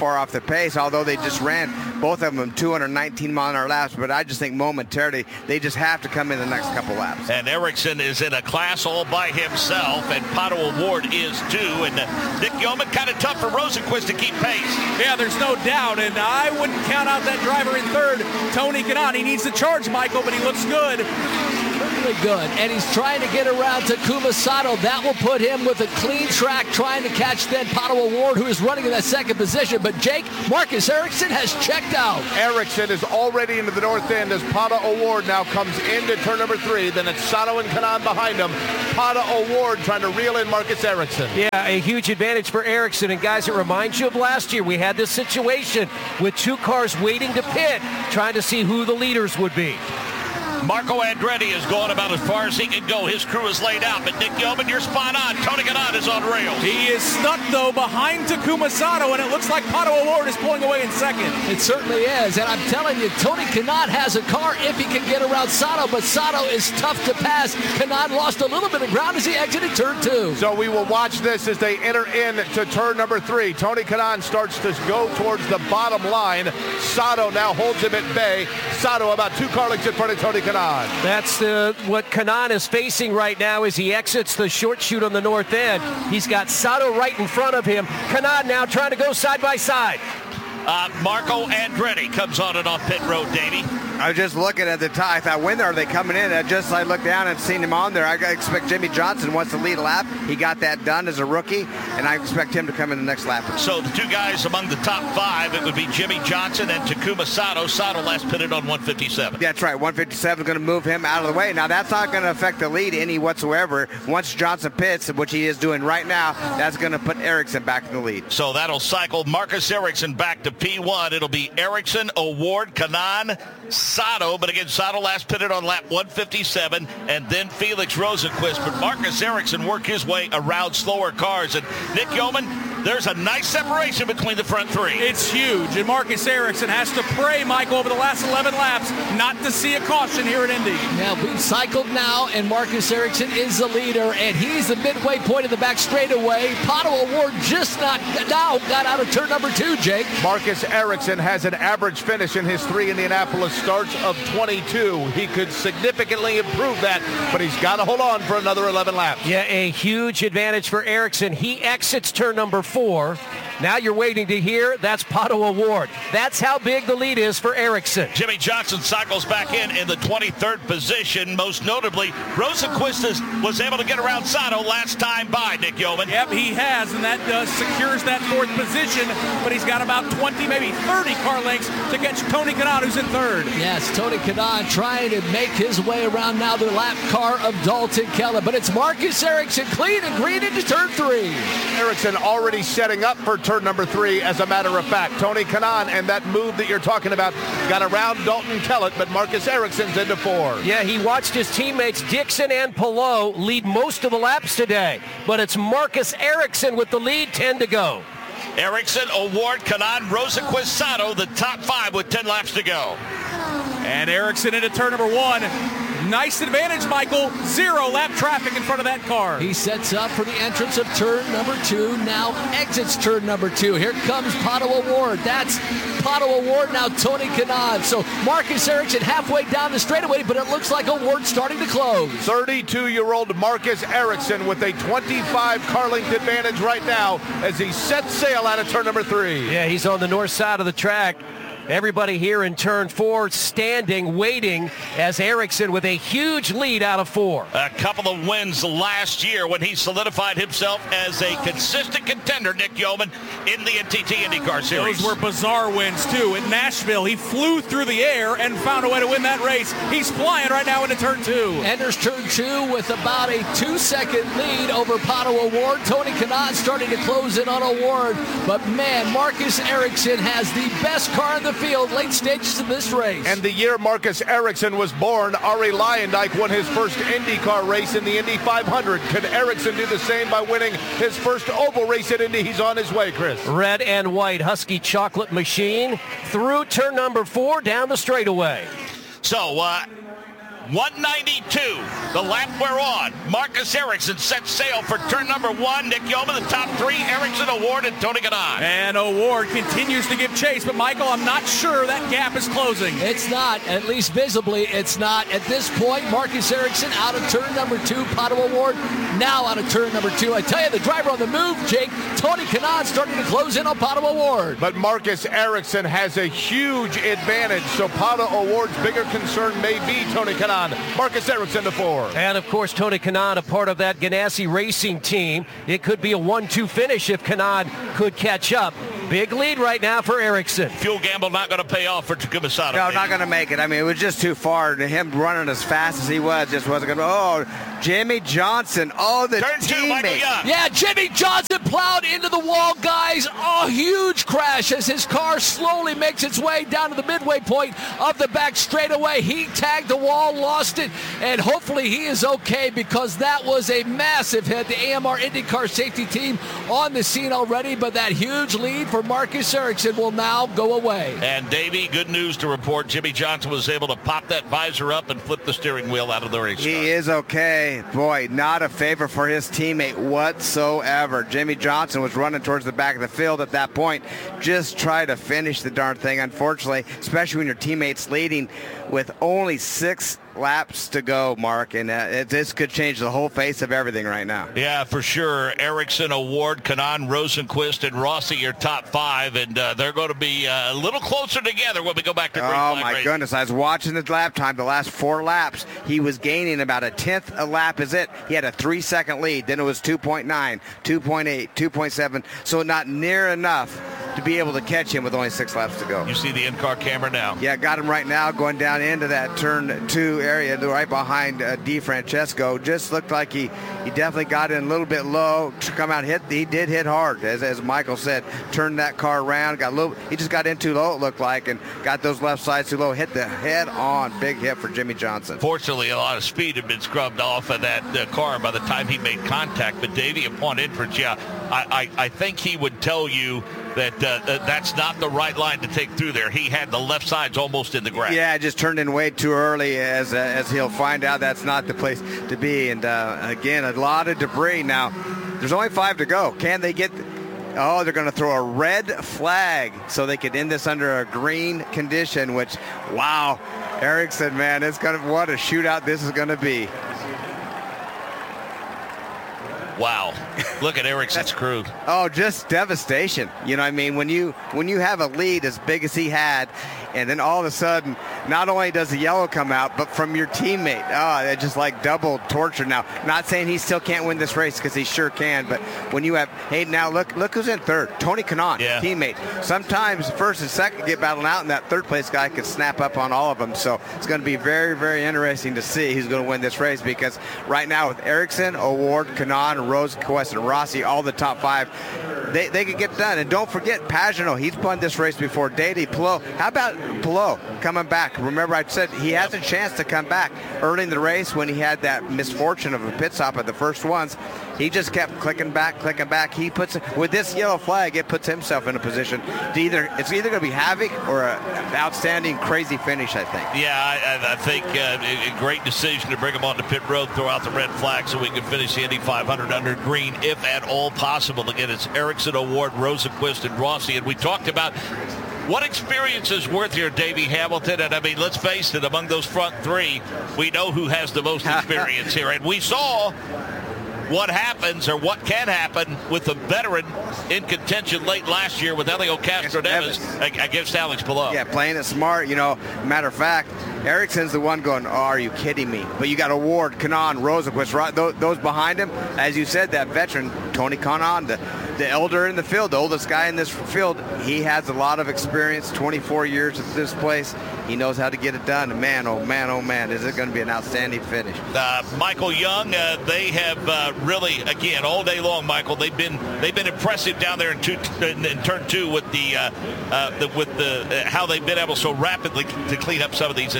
far off the pace, although they just ran both of them 219-mile-an-hour laps. But I just think momentarily they just have to come in the next couple laps. And Ericsson is in a class all by himself, and Pato O'Ward is too. And Nick Yeoman, kind of tough for Rosenqvist to keep pace. Yeah, there's no doubt, and I wouldn't count out that driver in third, Tony Kanaan. He needs to charge, Michael, but he looks good. Really good, and he's trying to get around Takuma Sato. That will put him with a clean track, trying to catch then Pato O'Ward, who is running in that second position. But Jake, Marcus Ericsson has checked out. Ericsson is already into the north end as Pato O'Ward now comes into turn number 3. Then it's Sato and Kanaan behind him. Pato O'Ward trying to reel in Marcus Ericsson. Yeah, a huge advantage for Ericsson. And guys, it reminds you of last year. We had this situation with 2 cars waiting to pit, trying to see who the leaders would be. Marco Andretti is going about as far as he can go. His crew is laid out, but Nick Yeoman, you're spot on. Tony Kanaan is on rails. He is stuck, though, behind Takuma Sato, and it looks like Pato O'Ward is pulling away in second. It certainly is, and I'm telling you, Tony Kanaan has a car if he can get around Sato, but Sato is tough to pass. Kanaan lost a little bit of ground as he exited turn 2. So we will watch this as they enter into turn number 3. Tony Kanaan starts to go towards the bottom line. Sato now holds him at bay. Sato about 2 car lengths in front of Tony Kanaan. That's what Kanaan is facing right now as he exits the short chute on the north end. He's got Sato right in front of him. Kanaan now trying to go side by side. Marco Andretti comes on and off pit road, Davey. I was just looking at the time. I thought, when are they coming in? I looked down and seen him on there. I expect Jimmy Johnson wants to lead a lap. He got that done as a rookie, and I expect him to come in the next lap. So the 2 guys among the top 5, it would be Jimmy Johnson and Takuma Sato. Sato last pitted on 157. That's right. 157 is going to move him out of the way. Now, that's not going to affect the lead any whatsoever. Once Johnson pits, which he is doing right now, that's going to put Ericsson back in the lead. So that'll cycle Marcus Ericsson back to P1. It'll be Ericsson, O'Ward, Kanaan, Sato, but again, Sato last pitted on lap 157, and then Felix Rosenqvist. But Marcus Ericsson worked his way around slower cars. And Nick Yeoman, there's a nice separation between the front 3. It's huge, and Marcus Ericsson has to pray, Michael, over the last 11 laps not to see a caution here at Indy. Yeah, we've cycled now, and Marcus Ericsson is the leader, and he's the midway point in the back straightaway. Pato O'Ward just got out of turn number 2, Jake. Marcus Ericsson has an average finish in his 3 Indianapolis starts of 22. He could significantly improve that, but he's got to hold on for another 11 laps. Yeah, a huge advantage for Ericsson. He exits turn number 4. Now you're waiting to hear, that's Pato O'Ward. That's how big the lead is for Ericsson. Jimmy Johnson cycles back in the 23rd position. Most notably, Rosenqvist was able to get around Sato last time by, Nick Yeoman. Yep, he has, and that secures that 4th position, but he's got about 20, maybe 30 car lengths to catch Tony Kanaan, who's in 3rd. Yes, Tony Kanaan trying to make his way around now the lap car of Dalton Kellett, but it's Marcus Ericsson clean and green into turn 3. Ericsson already setting up for turn number 3, as a matter of fact. Tony Kanaan and that move that you're talking about got around Dalton Kellett, but Marcus Ericsson's into 4. Yeah, he watched his teammates Dixon and Palou lead most of the laps today, but it's Marcus Ericsson with the lead, 10 to go. Ericsson, O'Ward, Kanaan, Rosenqvist, Sato, the top 5 with 10 laps to go. And Ericsson into turn number 1. Nice advantage, Michael. 0 lap traffic in front of that car. He sets up for the entrance of turn number 2, now exits turn number 2. Here comes Pato O'Ward. That's Pato O'Ward, now Tony Kanaan. So Marcus Ericsson halfway down the straightaway, but it looks like O'Ward starting to close. 32-year-old Marcus Ericsson with a 25 car length advantage right now as he sets sail out of turn number 3. Yeah, he's on the north side of the track. Everybody here in turn 4 standing, waiting, as Ericsson with a huge lead out of 4. A couple of wins last year when he solidified himself as a consistent contender, Nick Yeoman, in the NTT IndyCar Series. Those were bizarre wins, too. In Nashville, he flew through the air and found a way to win that race. He's flying right now into turn 2. Enters turn 2 with about a 2-second lead over Pato O'Ward. Tony Kanaan starting to close in on O'Ward. But, man, Marcus Ericsson has the best car in the field late stages of this race. And the year Marcus Ericsson was born, Arie Luyendyk won his first IndyCar race in the Indy 500. Can Ericsson do the same by winning his first oval race at Indy? He's on his way, Chris. Red and white Husky chocolate machine through turn number 4 down the straightaway. So, 192, the lap we're on. Marcus Ericsson sets sail for turn number 1. Nick Yeoman, the top 3. Ericsson, Award, and Tony Kanaan. And Award continues to give chase, but Michael, I'm not sure that gap is closing. It's not, at least visibly, it's not. At this point, Marcus Ericsson out of turn number 2. Pato Award now out of turn number 2. I tell you, the driver on the move, Jake. Tony Kanaan starting to close in on Pato Award. But Marcus Ericsson has a huge advantage, so Pato Award's bigger concern may be Tony Kanaan. Marcus Ericsson to 4. And, of course, Tony Kanaan, a part of that Ganassi Racing team. It could be a 1-2 finish if Kanaan could catch up. Big lead right now for Ericsson. Fuel gamble not going to pay off for Takuma Sato. No, not going to make it. I mean, it was just too far. Him running as fast as he was just wasn't going to. Oh, Jimmie Johnson. Oh, the Turn 2, Michael teammate. Young. Yeah, Jimmie Johnson plowed into the wall, guys. Oh, huge crash as his car slowly makes its way down to the midway point of the back straightaway. He tagged the wall, lost it, and hopefully he is okay because that was a massive hit. The AMR IndyCar safety team on the scene already, but that huge lead for Marcus Ericsson will now go away. And Davey, good news to report. Jimmie Johnson was able to pop that visor up and flip the steering wheel out of the race car. He is okay. Boy, not a favor for his teammate whatsoever. Jimmie Johnson was running towards the back of the field at that point. Just try to finish the darn thing, unfortunately, especially when your teammate's leading with only 6 laps to go, Mark, and this could change the whole face of everything right now. Yeah, for sure. Ericsson, Award, Kanaan, Rosenquist, and Rossi, your top 5, and they're going to be a little closer together when we go back to green flag my racing. goodness. I was watching the lap time, the last 4 laps. He was gaining about a 10th a lap is it. He had a 3-second lead. Then it was 2.9, 2.8, 2.7, so not near enough to be able to catch him with only 6 laps to go. You see the in-car camera now. Yeah, got him right now going down into that turn 2 area right behind Di Francesco. Just looked like he definitely got in a little bit low to come out hit. He did hit hard, as Michael said. Turned that car around, got a little. He just got in too low, it looked like, and got those left sides too low. Hit the head on. Big hit for Jimmie Johnson. Fortunately, a lot of speed had been scrubbed off of that car by the time he made contact. But Davey, upon inference, yeah, I think he would tell you that that's not the right line to take through there. He had the left sides almost in the grass. Yeah, just turned in way too early, as he'll find out that's not the place to be. And again, a lot of debris. Now, there's only 5 to go. Can they get? Oh, they're going to throw a red flag so they could end this under a green condition. Which, wow, Ericsson, man, what a shootout this is going to be. Wow. Look at Ericsson's crew. Oh, just devastation. You know what I mean? When you have a lead as big as he had, and then all of a sudden, not only does the yellow come out, but from your teammate. Oh, it's just like double torture. Now, not saying he still can't win this race because he sure can, but when you have, hey, now look who's in third. Tony Kanaan, teammate. Sometimes first and second get battling out, and that third place guy could snap up on all of them. So it's going to be very, very interesting to see who's going to win this race, because right now with Ericsson, Award, Kanaan, Rosenquist, and Rossi, all the top 5, they could get done. And don't forget, Pagenaud, he's won this race before. Dede, Palou. How about Palou coming back? Remember I said he has a chance to come back early in the race when he had that misfortune of a pit stop at the first ones. He just kept clicking back. He puts, with this yellow flag, it puts himself in a position to it's either going to be havoc or an outstanding, crazy finish, I think. Yeah, I think a great decision to bring him onto pit road, throw out the red flag so we can finish the Indy 500 under green, if at all possible. Again, it's Ericsson, Award, Rosenquist, and Rossi. And we talked about what experience is worth here, Davey Hamilton. And I mean, let's face it, among those front 3, we know who has the most experience here. And we saw what happens, or what can happen, with a veteran in contention late last year with Helio Castroneves against Alex Palou. Yeah, playing it smart. Matter of fact, Ericsson's the one going, oh, are you kidding me? But you got Award, Kanaan, Rosenquist, those behind him. As you said, that veteran, Tony Kanaan, the elder in the field, the oldest guy in this field. He has a lot of experience, 24 years at this place. He knows how to get it done. And man, oh man, is it going to be an outstanding finish. Michael Young, they have really, again, all day long, Michael, they've been impressive down there in turn 2 with how they've been able so rapidly to clean up some of these incidents.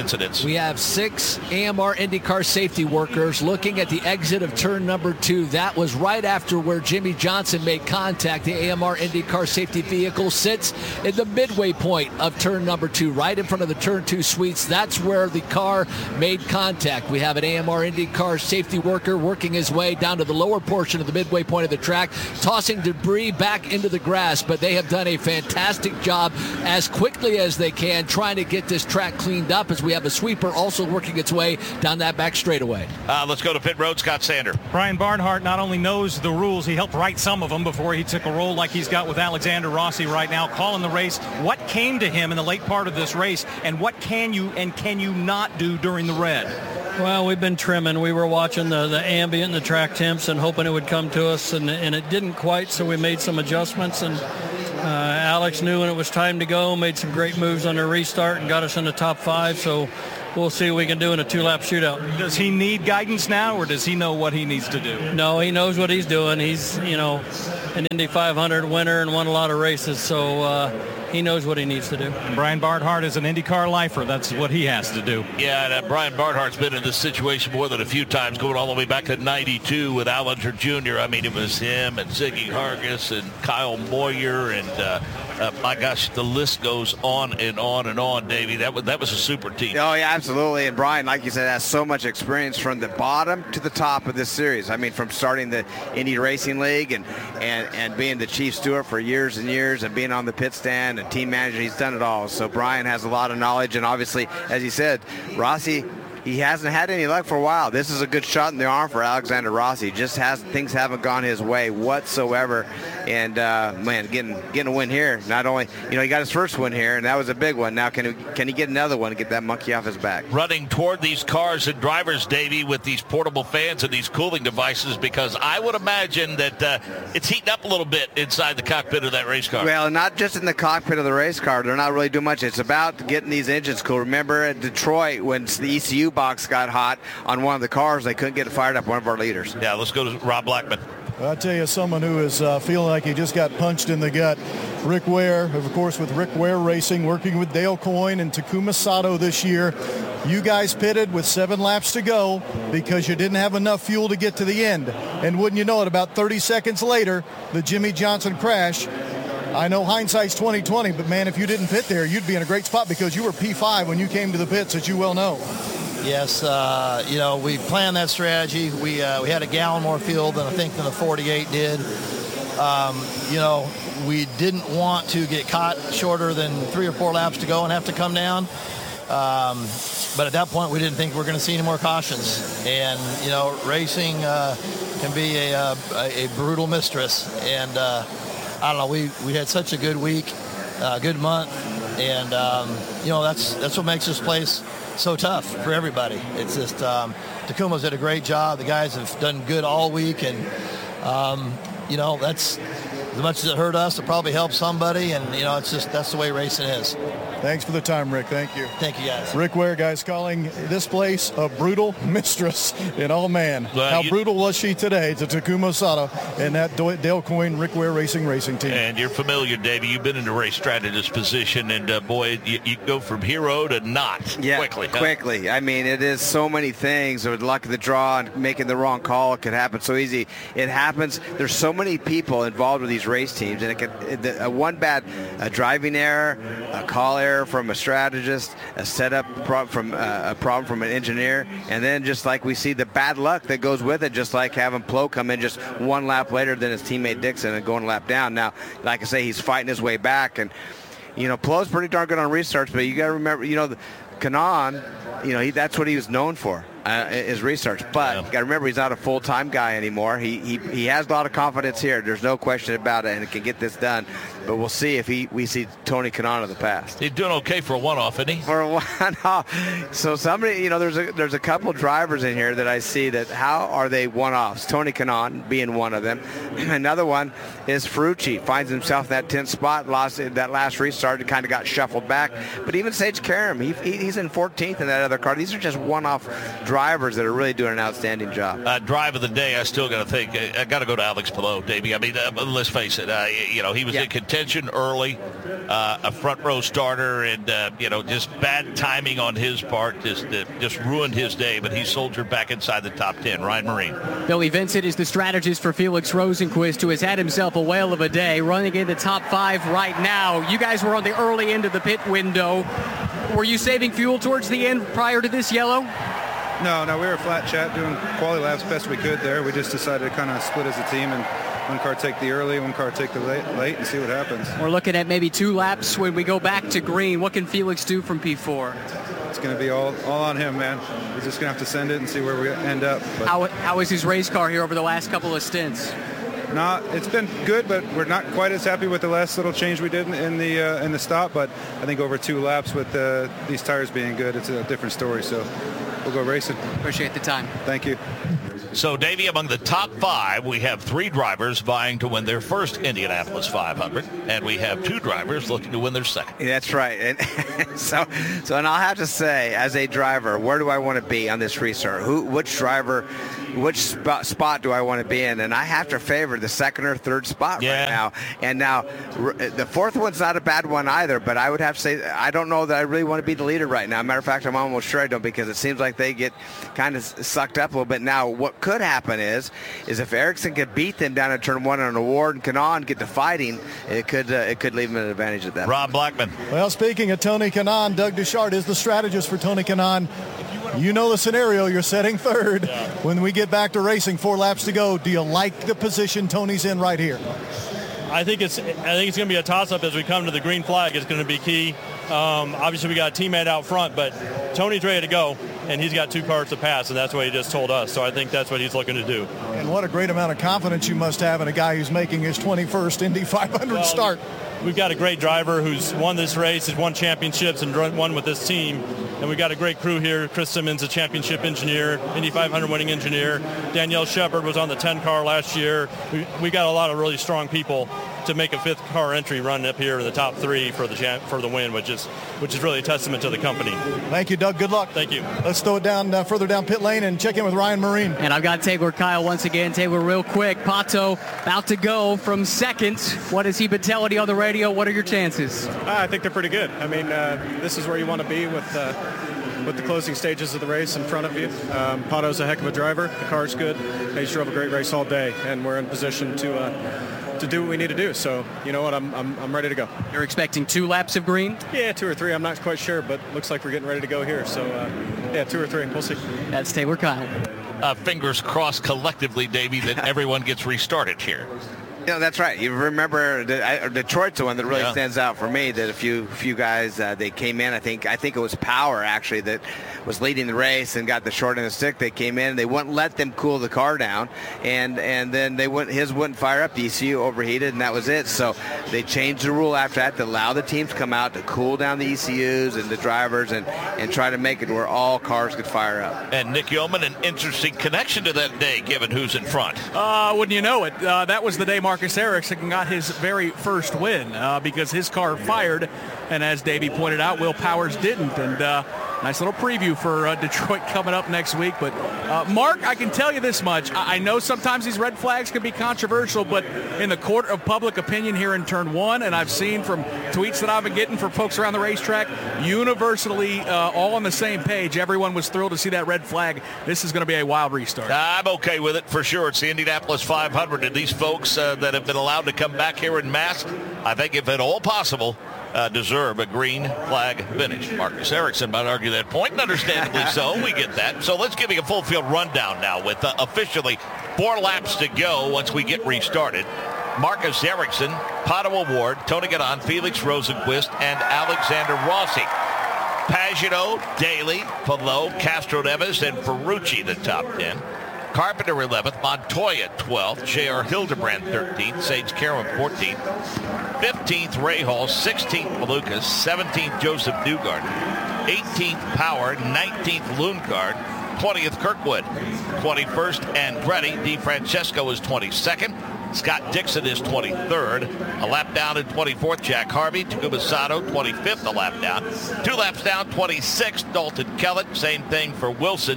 incidents. We have 6 AMR IndyCar safety workers looking at the exit of turn number 2. That was right after where Jimmie Johnson made contact. The AMR IndyCar safety vehicle sits in the midway point of turn number 2, right in front of the turn 2 suites. That's where the car made contact. We have an AMR IndyCar safety worker working his way down to the lower portion of the midway point of the track, tossing debris back into the grass, but they have done a fantastic job as quickly as they can trying to get this track cleaned up, as we have a sweeper also working its way down that back straightaway. Let's go to pit road. Scott Sander. Brian Barnhart not only knows the rules, he helped write some of them before he took a role like he's got with Alexander Rossi right now, calling the race. What came to him in the late part of this race, and what can you not do during the red? Well, we've been trimming. We were watching the ambient and the track temps and hoping it would come to us, and it didn't quite, so we made some adjustments, and Alex knew when it was time to go, made some great moves on the restart and got us in the top 5, so we'll see what we can do in a 2-lap shootout. Does he need guidance now, or does he know what he needs to do? No, he knows what he's doing. He's, an Indy 500 winner and won a lot of races, so he knows what he needs to do. And Brian Barnhart is an IndyCar lifer. That's what he has to do. Yeah, and Brian Barnhart's been in this situation more than a few times, going all the way back to 92 with Allinger Jr. I mean, it was him and Ziggy Hargis and Kyle Moyer, and my gosh, the list goes on and on and on, Davey. That was a super team. Oh, yeah, absolutely. And Brian, like you said, has so much experience from the bottom to the top of this series. I mean, from starting the Indy Racing League and being the chief steward for years and years and being on the pit stand and team manager, he's done it all. So Brian has a lot of knowledge, and obviously, as he said, Rossi, he hasn't had any luck for a while. This is a good shot in the arm for Alexander Rossi. Things haven't gone his way whatsoever. And man, getting a win here. Not only, he got his first win here, and that was a big one. Now can he get another one and get that monkey off his back? Running toward these cars and drivers, Davey, with these portable fans and these cooling devices, because I would imagine that it's heating up a little bit inside the cockpit of that race car. Well, not just in the cockpit of the race car. They're not really doing much. It's about getting these engines cool. Remember at Detroit when the ECU box got hot on one of the cars, they couldn't get it fired up, one of our leaders. Yeah, let's go to Rob Blackman. I'll tell you, someone who is feeling like he just got punched in the gut. Rick Ware, of course, with Rick Ware Racing, working with Dale Coyne and Takuma Sato this year. You guys pitted with 7 laps to go because you didn't have enough fuel to get to the end. And wouldn't you know it, about 30 seconds later, the Jimmie Johnson crash. I know hindsight's 20/20, but man, if you didn't pit there, you'd be in a great spot because you were P5 when you came to the pits, as you well know. Yes, we planned that strategy. We had a gallon more fuel than the 48 did. We didn't want to get caught shorter than 3 or 4 laps to go and have to come down. But at that point, we didn't think we were going to see any more cautions. And, racing can be a brutal mistress. And, I don't know, we had such a good week, good month. And, that's what makes this place so tough for everybody. It's just Takuma's did a great job. The guys have done good all week, and that's as much as it hurt us, it probably helped somebody, and that's the way racing is. Thanks for the time, Rick. Thank you. Thank you, guys. Rick Ware, guys, calling this place a brutal mistress. And oh man, how brutal was she today to Takuma Sato and that Dale Coyne Rick Ware Racing team. And you're familiar, Davey. You've been in the race strategist position, and boy, you go from hero to not quickly. Quickly. I mean, it is so many things. With luck of the draw and making the wrong call, it could happen so easy. It happens. There's so many people involved with these race teams, and one bad driving error, a call error from a strategist, a setup from a problem from an engineer, and then just like we see the bad luck that goes with it, just like having Plo come in just 1 lap later than his teammate Dixon and going a lap down. Now, like I say, he's fighting his way back, and Plo's pretty darn good on restarts, but you got to remember, Kanaan, that's what he was known for. His research, but you got to remember he's not a full-time guy anymore. He has a lot of confidence here. There's no question about it, and it can get this done. But we'll see if we see Tony Kanaan of the past. He's doing okay for a one-off, isn't he? For a one-off. So somebody, there's a couple drivers in here that I see that how are they one-offs? Tony Kanaan being one of them. Another one is Ferrucci. Finds himself in that 10th spot. Lost that last restart. It kind of got shuffled back. But even Sage Karam, he's in 14th in that other car. These are just one-off drivers drivers that are really doing an outstanding job. Drive of the day, I still got to think. I got to go to Alex Palou, Davey. I mean, let's face it. He was in contention early, a front row starter, and just bad timing on his part just ruined his day. But he soldiered back inside the top 10. Ryan Marine. Billy Vincent is the strategist for Felix Rosenqvist, who has had himself a whale of a day, running in the top 5 right now. You guys were on the early end of the pit window. Were you saving fuel towards the end prior to this yellow? No, we were flat chat doing quality laps best we could there. We just decided to kind of split as a team and one car take the early, one car take the late and see what happens. We're looking at maybe 2 laps when we go back to green. What can Felix do from P4? It's going to be all on him, man. We're just going to have to send it and see where we end up. But how is his race car here over the last couple of stints? It's been good, but we're not quite as happy with the last little change we did in the stop. But I think over 2 laps with these tires being good, it's a different story. So we'll go racing. Appreciate the time. Thank you. So, Davey, among the top 5, we have 3 drivers vying to win their first Indianapolis 500, and we have 2 drivers looking to win their second. That's right. And so and I'll have to say, as a driver, where do I want to be on this restart? Which spot do I want to be in? And I have to favor the second or third spot right now. And now the 4th one's not a bad one either, but I would have to say I don't know that I really want to be the leader right now. Matter of fact, I'm almost sure I don't, because it seems like they get kind of sucked up a little bit. Now, what could happen is if Ericsson could beat them down in turn 1 on Award and Kanaan get to fighting, it could leave them an advantage at that. Rob Blackman. Well, speaking of Tony Kanaan, Doug Duchart is the strategist for Tony Kanaan. You know the scenario. You're setting third. Yeah. When we get back to racing, 4 laps to go, do you like the position Tony's in right here? I think it's going to be a toss-up as we come to the green flag. It's going to be key. Obviously, we got a teammate out front, but Tony's ready to go, and he's got 2 cars to pass, and that's what he just told us. So I think that's what he's looking to do. And what a great amount of confidence you must have in a guy who's making his 21st Indy 500 start. We've got a great driver who's won this race, has won championships, and won with this team. And we've got a great crew here. Chris Simmons, a championship engineer, Indy 500 winning engineer. Danielle Shepard was on the 10 car last year. We got a lot of really strong people to make a 5th car entry run up here in the top 3 for the win, which is really a testament to the company. Thank you, Doug. Good luck. Thank you. Let's throw it down further down pit lane and check in with Ryan Marine. And I've got Taylor Kyle once again. Taylor, real quick. Pato about to go from second. What has he been telling you on the radio? What are your chances? I think they're pretty good. I mean, this is where you want to be with the closing stages of the race in front of you. Pato's a heck of a driver. The car's good. He's drove a great race all day, and we're in position to do what we need to do. So, you know what? I'm ready to go. You're expecting 2 laps of green? Yeah, 2 or 3. I'm not quite sure, but looks like we're getting ready to go here. So, 2 or 3. We'll see. That's Taylor Kyle. Fingers crossed collectively, Davey, that everyone gets restarted here. That's right. You remember Detroit's the one that really stands out for me. That a few guys they came in. I think it was Power actually that was leading the race and got the short end of the stick. They came in. They wouldn't let them cool the car down, and then his wouldn't fire up. The ECU overheated, and that was it. So they changed the rule after that to allow the teams to come out to cool down the ECUs and the drivers and try to make it where all cars could fire up. And Nick Yeoman, an interesting connection to that day, given who's in front. Wouldn't you know it? That was the day Marcus Ericsson got his very first win because his car fired, and as Davey pointed out, Will Powers didn't. And nice little preview for Detroit coming up next week. But Mark, I can tell you this much. I know sometimes these red flags can be controversial, but in the court of public opinion here in turn 1, and I've seen from tweets that I've been getting from folks around the racetrack, universally all on the same page. Everyone was thrilled to see that red flag. This is going to be a wild restart. I'm okay with it for sure. It's the Indianapolis 500, and these folks that have been allowed to come back here en masse, I think if at all possible, deserve a green flag finish. Marcus Ericsson might argue that point, and understandably so. We get that. So let's give you a full field rundown now with officially 4 laps to go once we get restarted. Marcus Ericsson, Pato Award, Tony Kanaan, Felix Rosenqvist, and Alexander Rossi. Pagenaud, Daly, Palou, Castro-Neves, and Ferrucci, the top 10. Carpenter 11th, Montoya 12th, J.R. Hildebrand 13th, Sage Karam 14th, 15th Ray Hall, 16th Malukas, 17th Joseph Newgarden, 18th Power, 19th Lundgaard, 20th Kirkwood, 21st Andretti. DeFrancesco is 22nd. Scott Dixon is 23rd. A lap down in 24th, Jack Harvey. Takuma Sato, 25th, a lap down. 2 laps down, 26th, Dalton Kellett. Same thing for Wilson.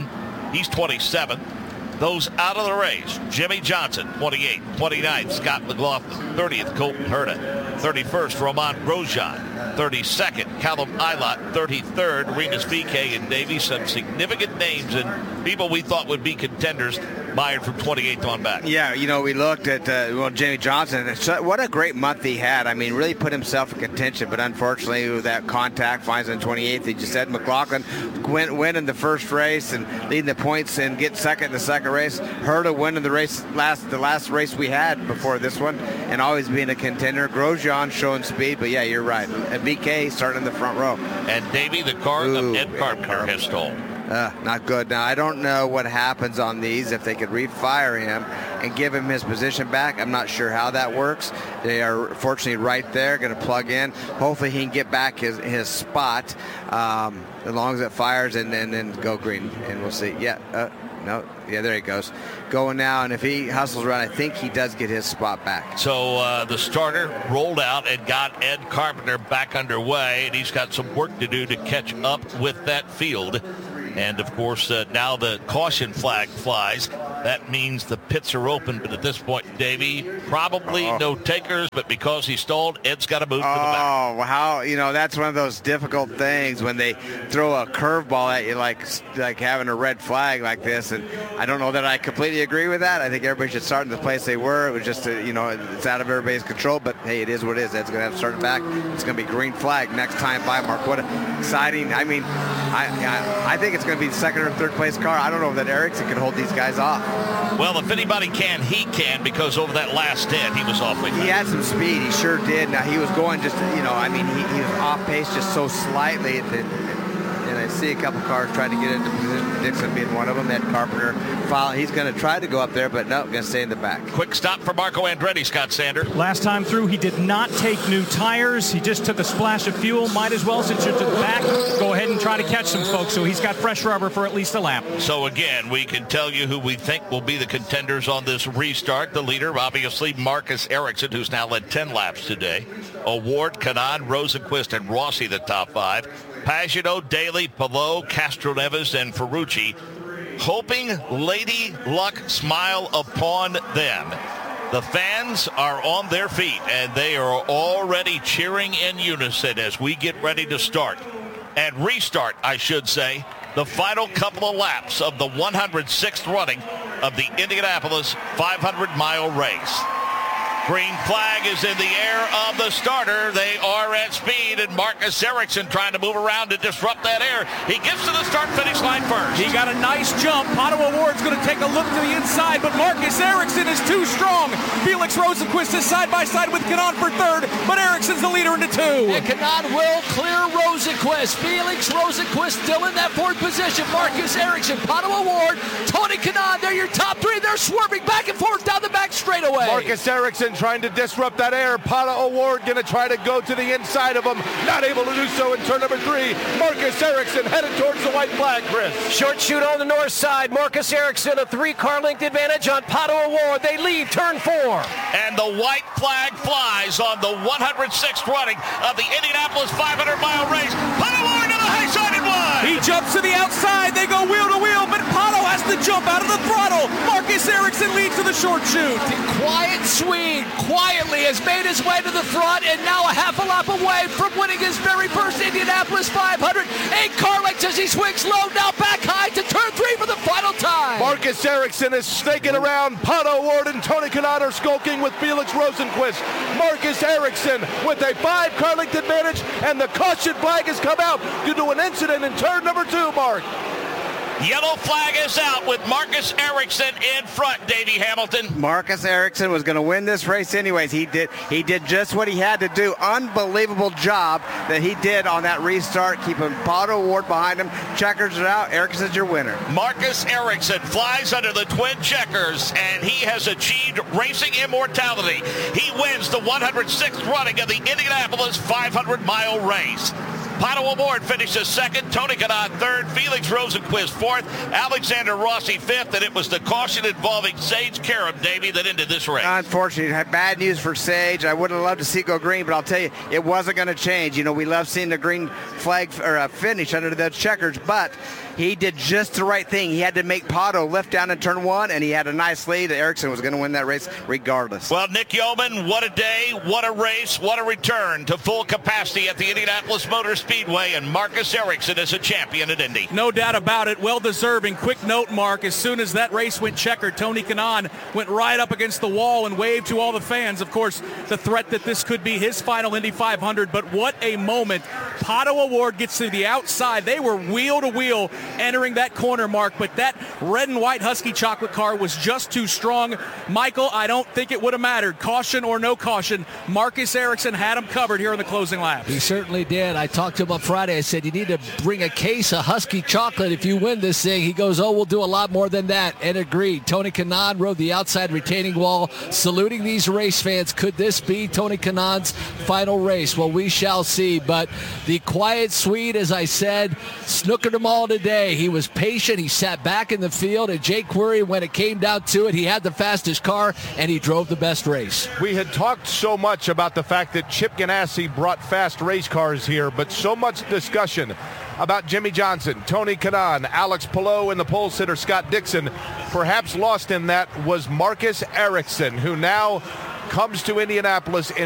He's 27th. Those out of the race: Jimmy Johnson, 28th. 29th, Scott McLaughlin. 30th, Colton Herta. 31st, Romain Grosjean. 32nd, Callum Ilott. 33rd, Rinus VeeKay and Davey. Some significant names and people we thought would be contenders mired from 28th on back. Yeah, we looked at Jimmy Johnson. What a great month he had. I mean, really put himself in contention, but unfortunately with that contact finds on 28th. He just said McLaughlin winning the first race and leading the points and get second in the second race. Herta winning the race, the last race we had before this one, and always being a contender. Grosjean showing speed, but yeah, you're right. And VeeKay starting in the front row. And Davey, the car of Ed Carpenter has stolen. Not good. Now, I don't know what happens on these, if they could refire him and give him his position back. I'm not sure how that works. They are fortunately right there, going to plug in. Hopefully he can get back his spot as long as it fires and then go green. And we'll see. No, there he goes. Going now, and if he hustles around, I think he does get his spot back. So the starter rolled out and got Ed Carpenter back underway, and he's got some work to do to catch up with that field. And, of course, now the caution flag flies. That means the pits are open. But at this point, Davey, probably no takers. But because he stalled, Ed's got to move to the back. Oh, how, that's one of those difficult things when they throw a curveball at you like having a red flag like this. And I don't know that I completely agree with that. I think everybody should start in the place they were. It was just, it's out of everybody's control. But, hey, it is what it is. Ed's going to have to start back. It's going to be green flag next time by, Mark. What exciting. I mean, I think it's going to be the second or third place car. I don't know that Ericsson can hold these guys off. Well, if anybody can, he can, because over that last stint, he was awfully fast. He had some speed. He sure did. Now, he was going just, he was off pace just so slightly. And I see a couple cars trying to get into position, Dixon being one of them. Ed Carpenter, he's going to try to go up there, but no, going to stay in the back. Quick stop for Marco Andretti, Scott Sander. Last time through, he did not take new tires. He just took a splash of fuel. Might as well, since you're to the back, go ahead and try to catch some folks. So he's got fresh rubber for at least a lap. So again, we can tell you who we think will be the contenders on this restart. The leader, obviously, Marcus Ericsson, who's now led 10 laps today. Award, Kanaan, Rosenqvist, and Rossi, the top five. Pagenaud, Daly, Palou, Castroneves, and Ferrucci, hoping Lady Luck smile upon them. The fans are on their feet, and they are already cheering in unison as we get ready to start. And restart, I should say, the final couple of laps of the 106th running of the Indianapolis 500-mile race. Green flag is in the air of the starter. They are at speed, and Marcus Ericsson trying to move around to disrupt that air. He gets to the start-finish line first. He got a nice jump. Pato O'Ward's going to take a look to the inside, but Marcus Ericsson is too strong. Felix Rosenqvist is side-by-side with Kanaan for third, but Ericsson's the leader into two. And Kanaan will clear Rosenqvist. Felix Rosenqvist still in that fourth position. Marcus Ericsson, Pato O'Ward, Tony Kanaan, they're your top three. They're swerving back and forth down the back straightaway. Marcus Ericsson trying to disrupt that air. Pato O'Ward going to try to go to the inside of him. Not able to do so in turn number 3. Marcus Ericsson headed towards the white flag, Chris. Short shoot on the north side. Marcus Ericsson, a 3-car length advantage on Pato O'Ward. They leave turn 4. And the white flag flies on the 106th running of the Indianapolis 500-mile race. Pato O'Ward to the high side and one. He jumps to the outside. They go wheel to wheel, but Pato has to jump out of the throttle. Marcus Ericsson leads to the short shoot. Quiet Swede quietly has made his way to the front and now a half a lap away from winning his very first Indianapolis 500. 8-car lengths as he swings low, now back high to turn 3 for the final time. Marcus Ericsson is snaking around. Pato O'Ward and Tony Kanaan are skulking with Felix Rosenqvist. Marcus Ericsson with a 5-car length advantage, and the caution flag has come out due to an incident in turn number 2, Mark. Yellow flag is out with Marcus Ericsson in front, Davey Hamilton. Marcus Ericsson was going to win this race anyways. He did just what he had to do. Unbelievable job that he did on that restart, keeping Pato O'Ward behind him. Checkers are out. Ericsson's your winner. Marcus Ericsson flies under the twin checkers, and he has achieved racing immortality. He wins the 106th running of the Indianapolis 500-mile race. Pato O'Ward finishes second, Tony Kanaan third, Felix Rosenqvist fourth, Alexander Rossi fifth, and it was the caution involving Sage Karam, Davey, that ended this race. Unfortunately, bad news for Sage. I would have loved to see it go green, but I'll tell you, it wasn't going to change. We love seeing the green flag or finish under the checkers, but he did just the right thing. He had to make Pato lift down in turn 1, and he had a nice lead. Ericsson was going to win that race regardless. Well, Nick Yeoman, what a day, what a race, what a return to full capacity at the Indianapolis Motor Speedway, and Marcus Ericsson is a champion at Indy. No doubt about it. Well deserving. Quick note, Mark, as soon as that race went checkered, Tony Kanaan went right up against the wall and waved to all the fans. Of course, the threat that this could be his final Indy 500, but what a moment. Pato O'Ward gets to the outside. They were wheel to wheel entering that corner, Mark, but that red and white Husky chocolate car was just too strong. Michael, I don't think it would have mattered. Caution or no caution, Marcus Ericsson had him covered here in the closing laps. He certainly did. I talked to him on Friday. I said, you need to bring a case of Husky chocolate if you win this thing. He goes, oh, we'll do a lot more than that, and agreed. Tony Kanaan rode the outside retaining wall, saluting these race fans. Could this be Tony Kanaan's final race? Well, we shall see, but the quiet Swede, as I said, snookered them all today. He was patient. He sat back in the field, and Jake Query, when it came down to it, he had the fastest car, and he drove the best race. We had talked so much about the fact that Chip Ganassi brought fast race cars here, but so much discussion about Jimmy Johnson, Tony Kanaan, Alex Palou, and the pole sitter Scott Dixon. Perhaps lost in that was Marcus Ericsson, who now comes to Indianapolis in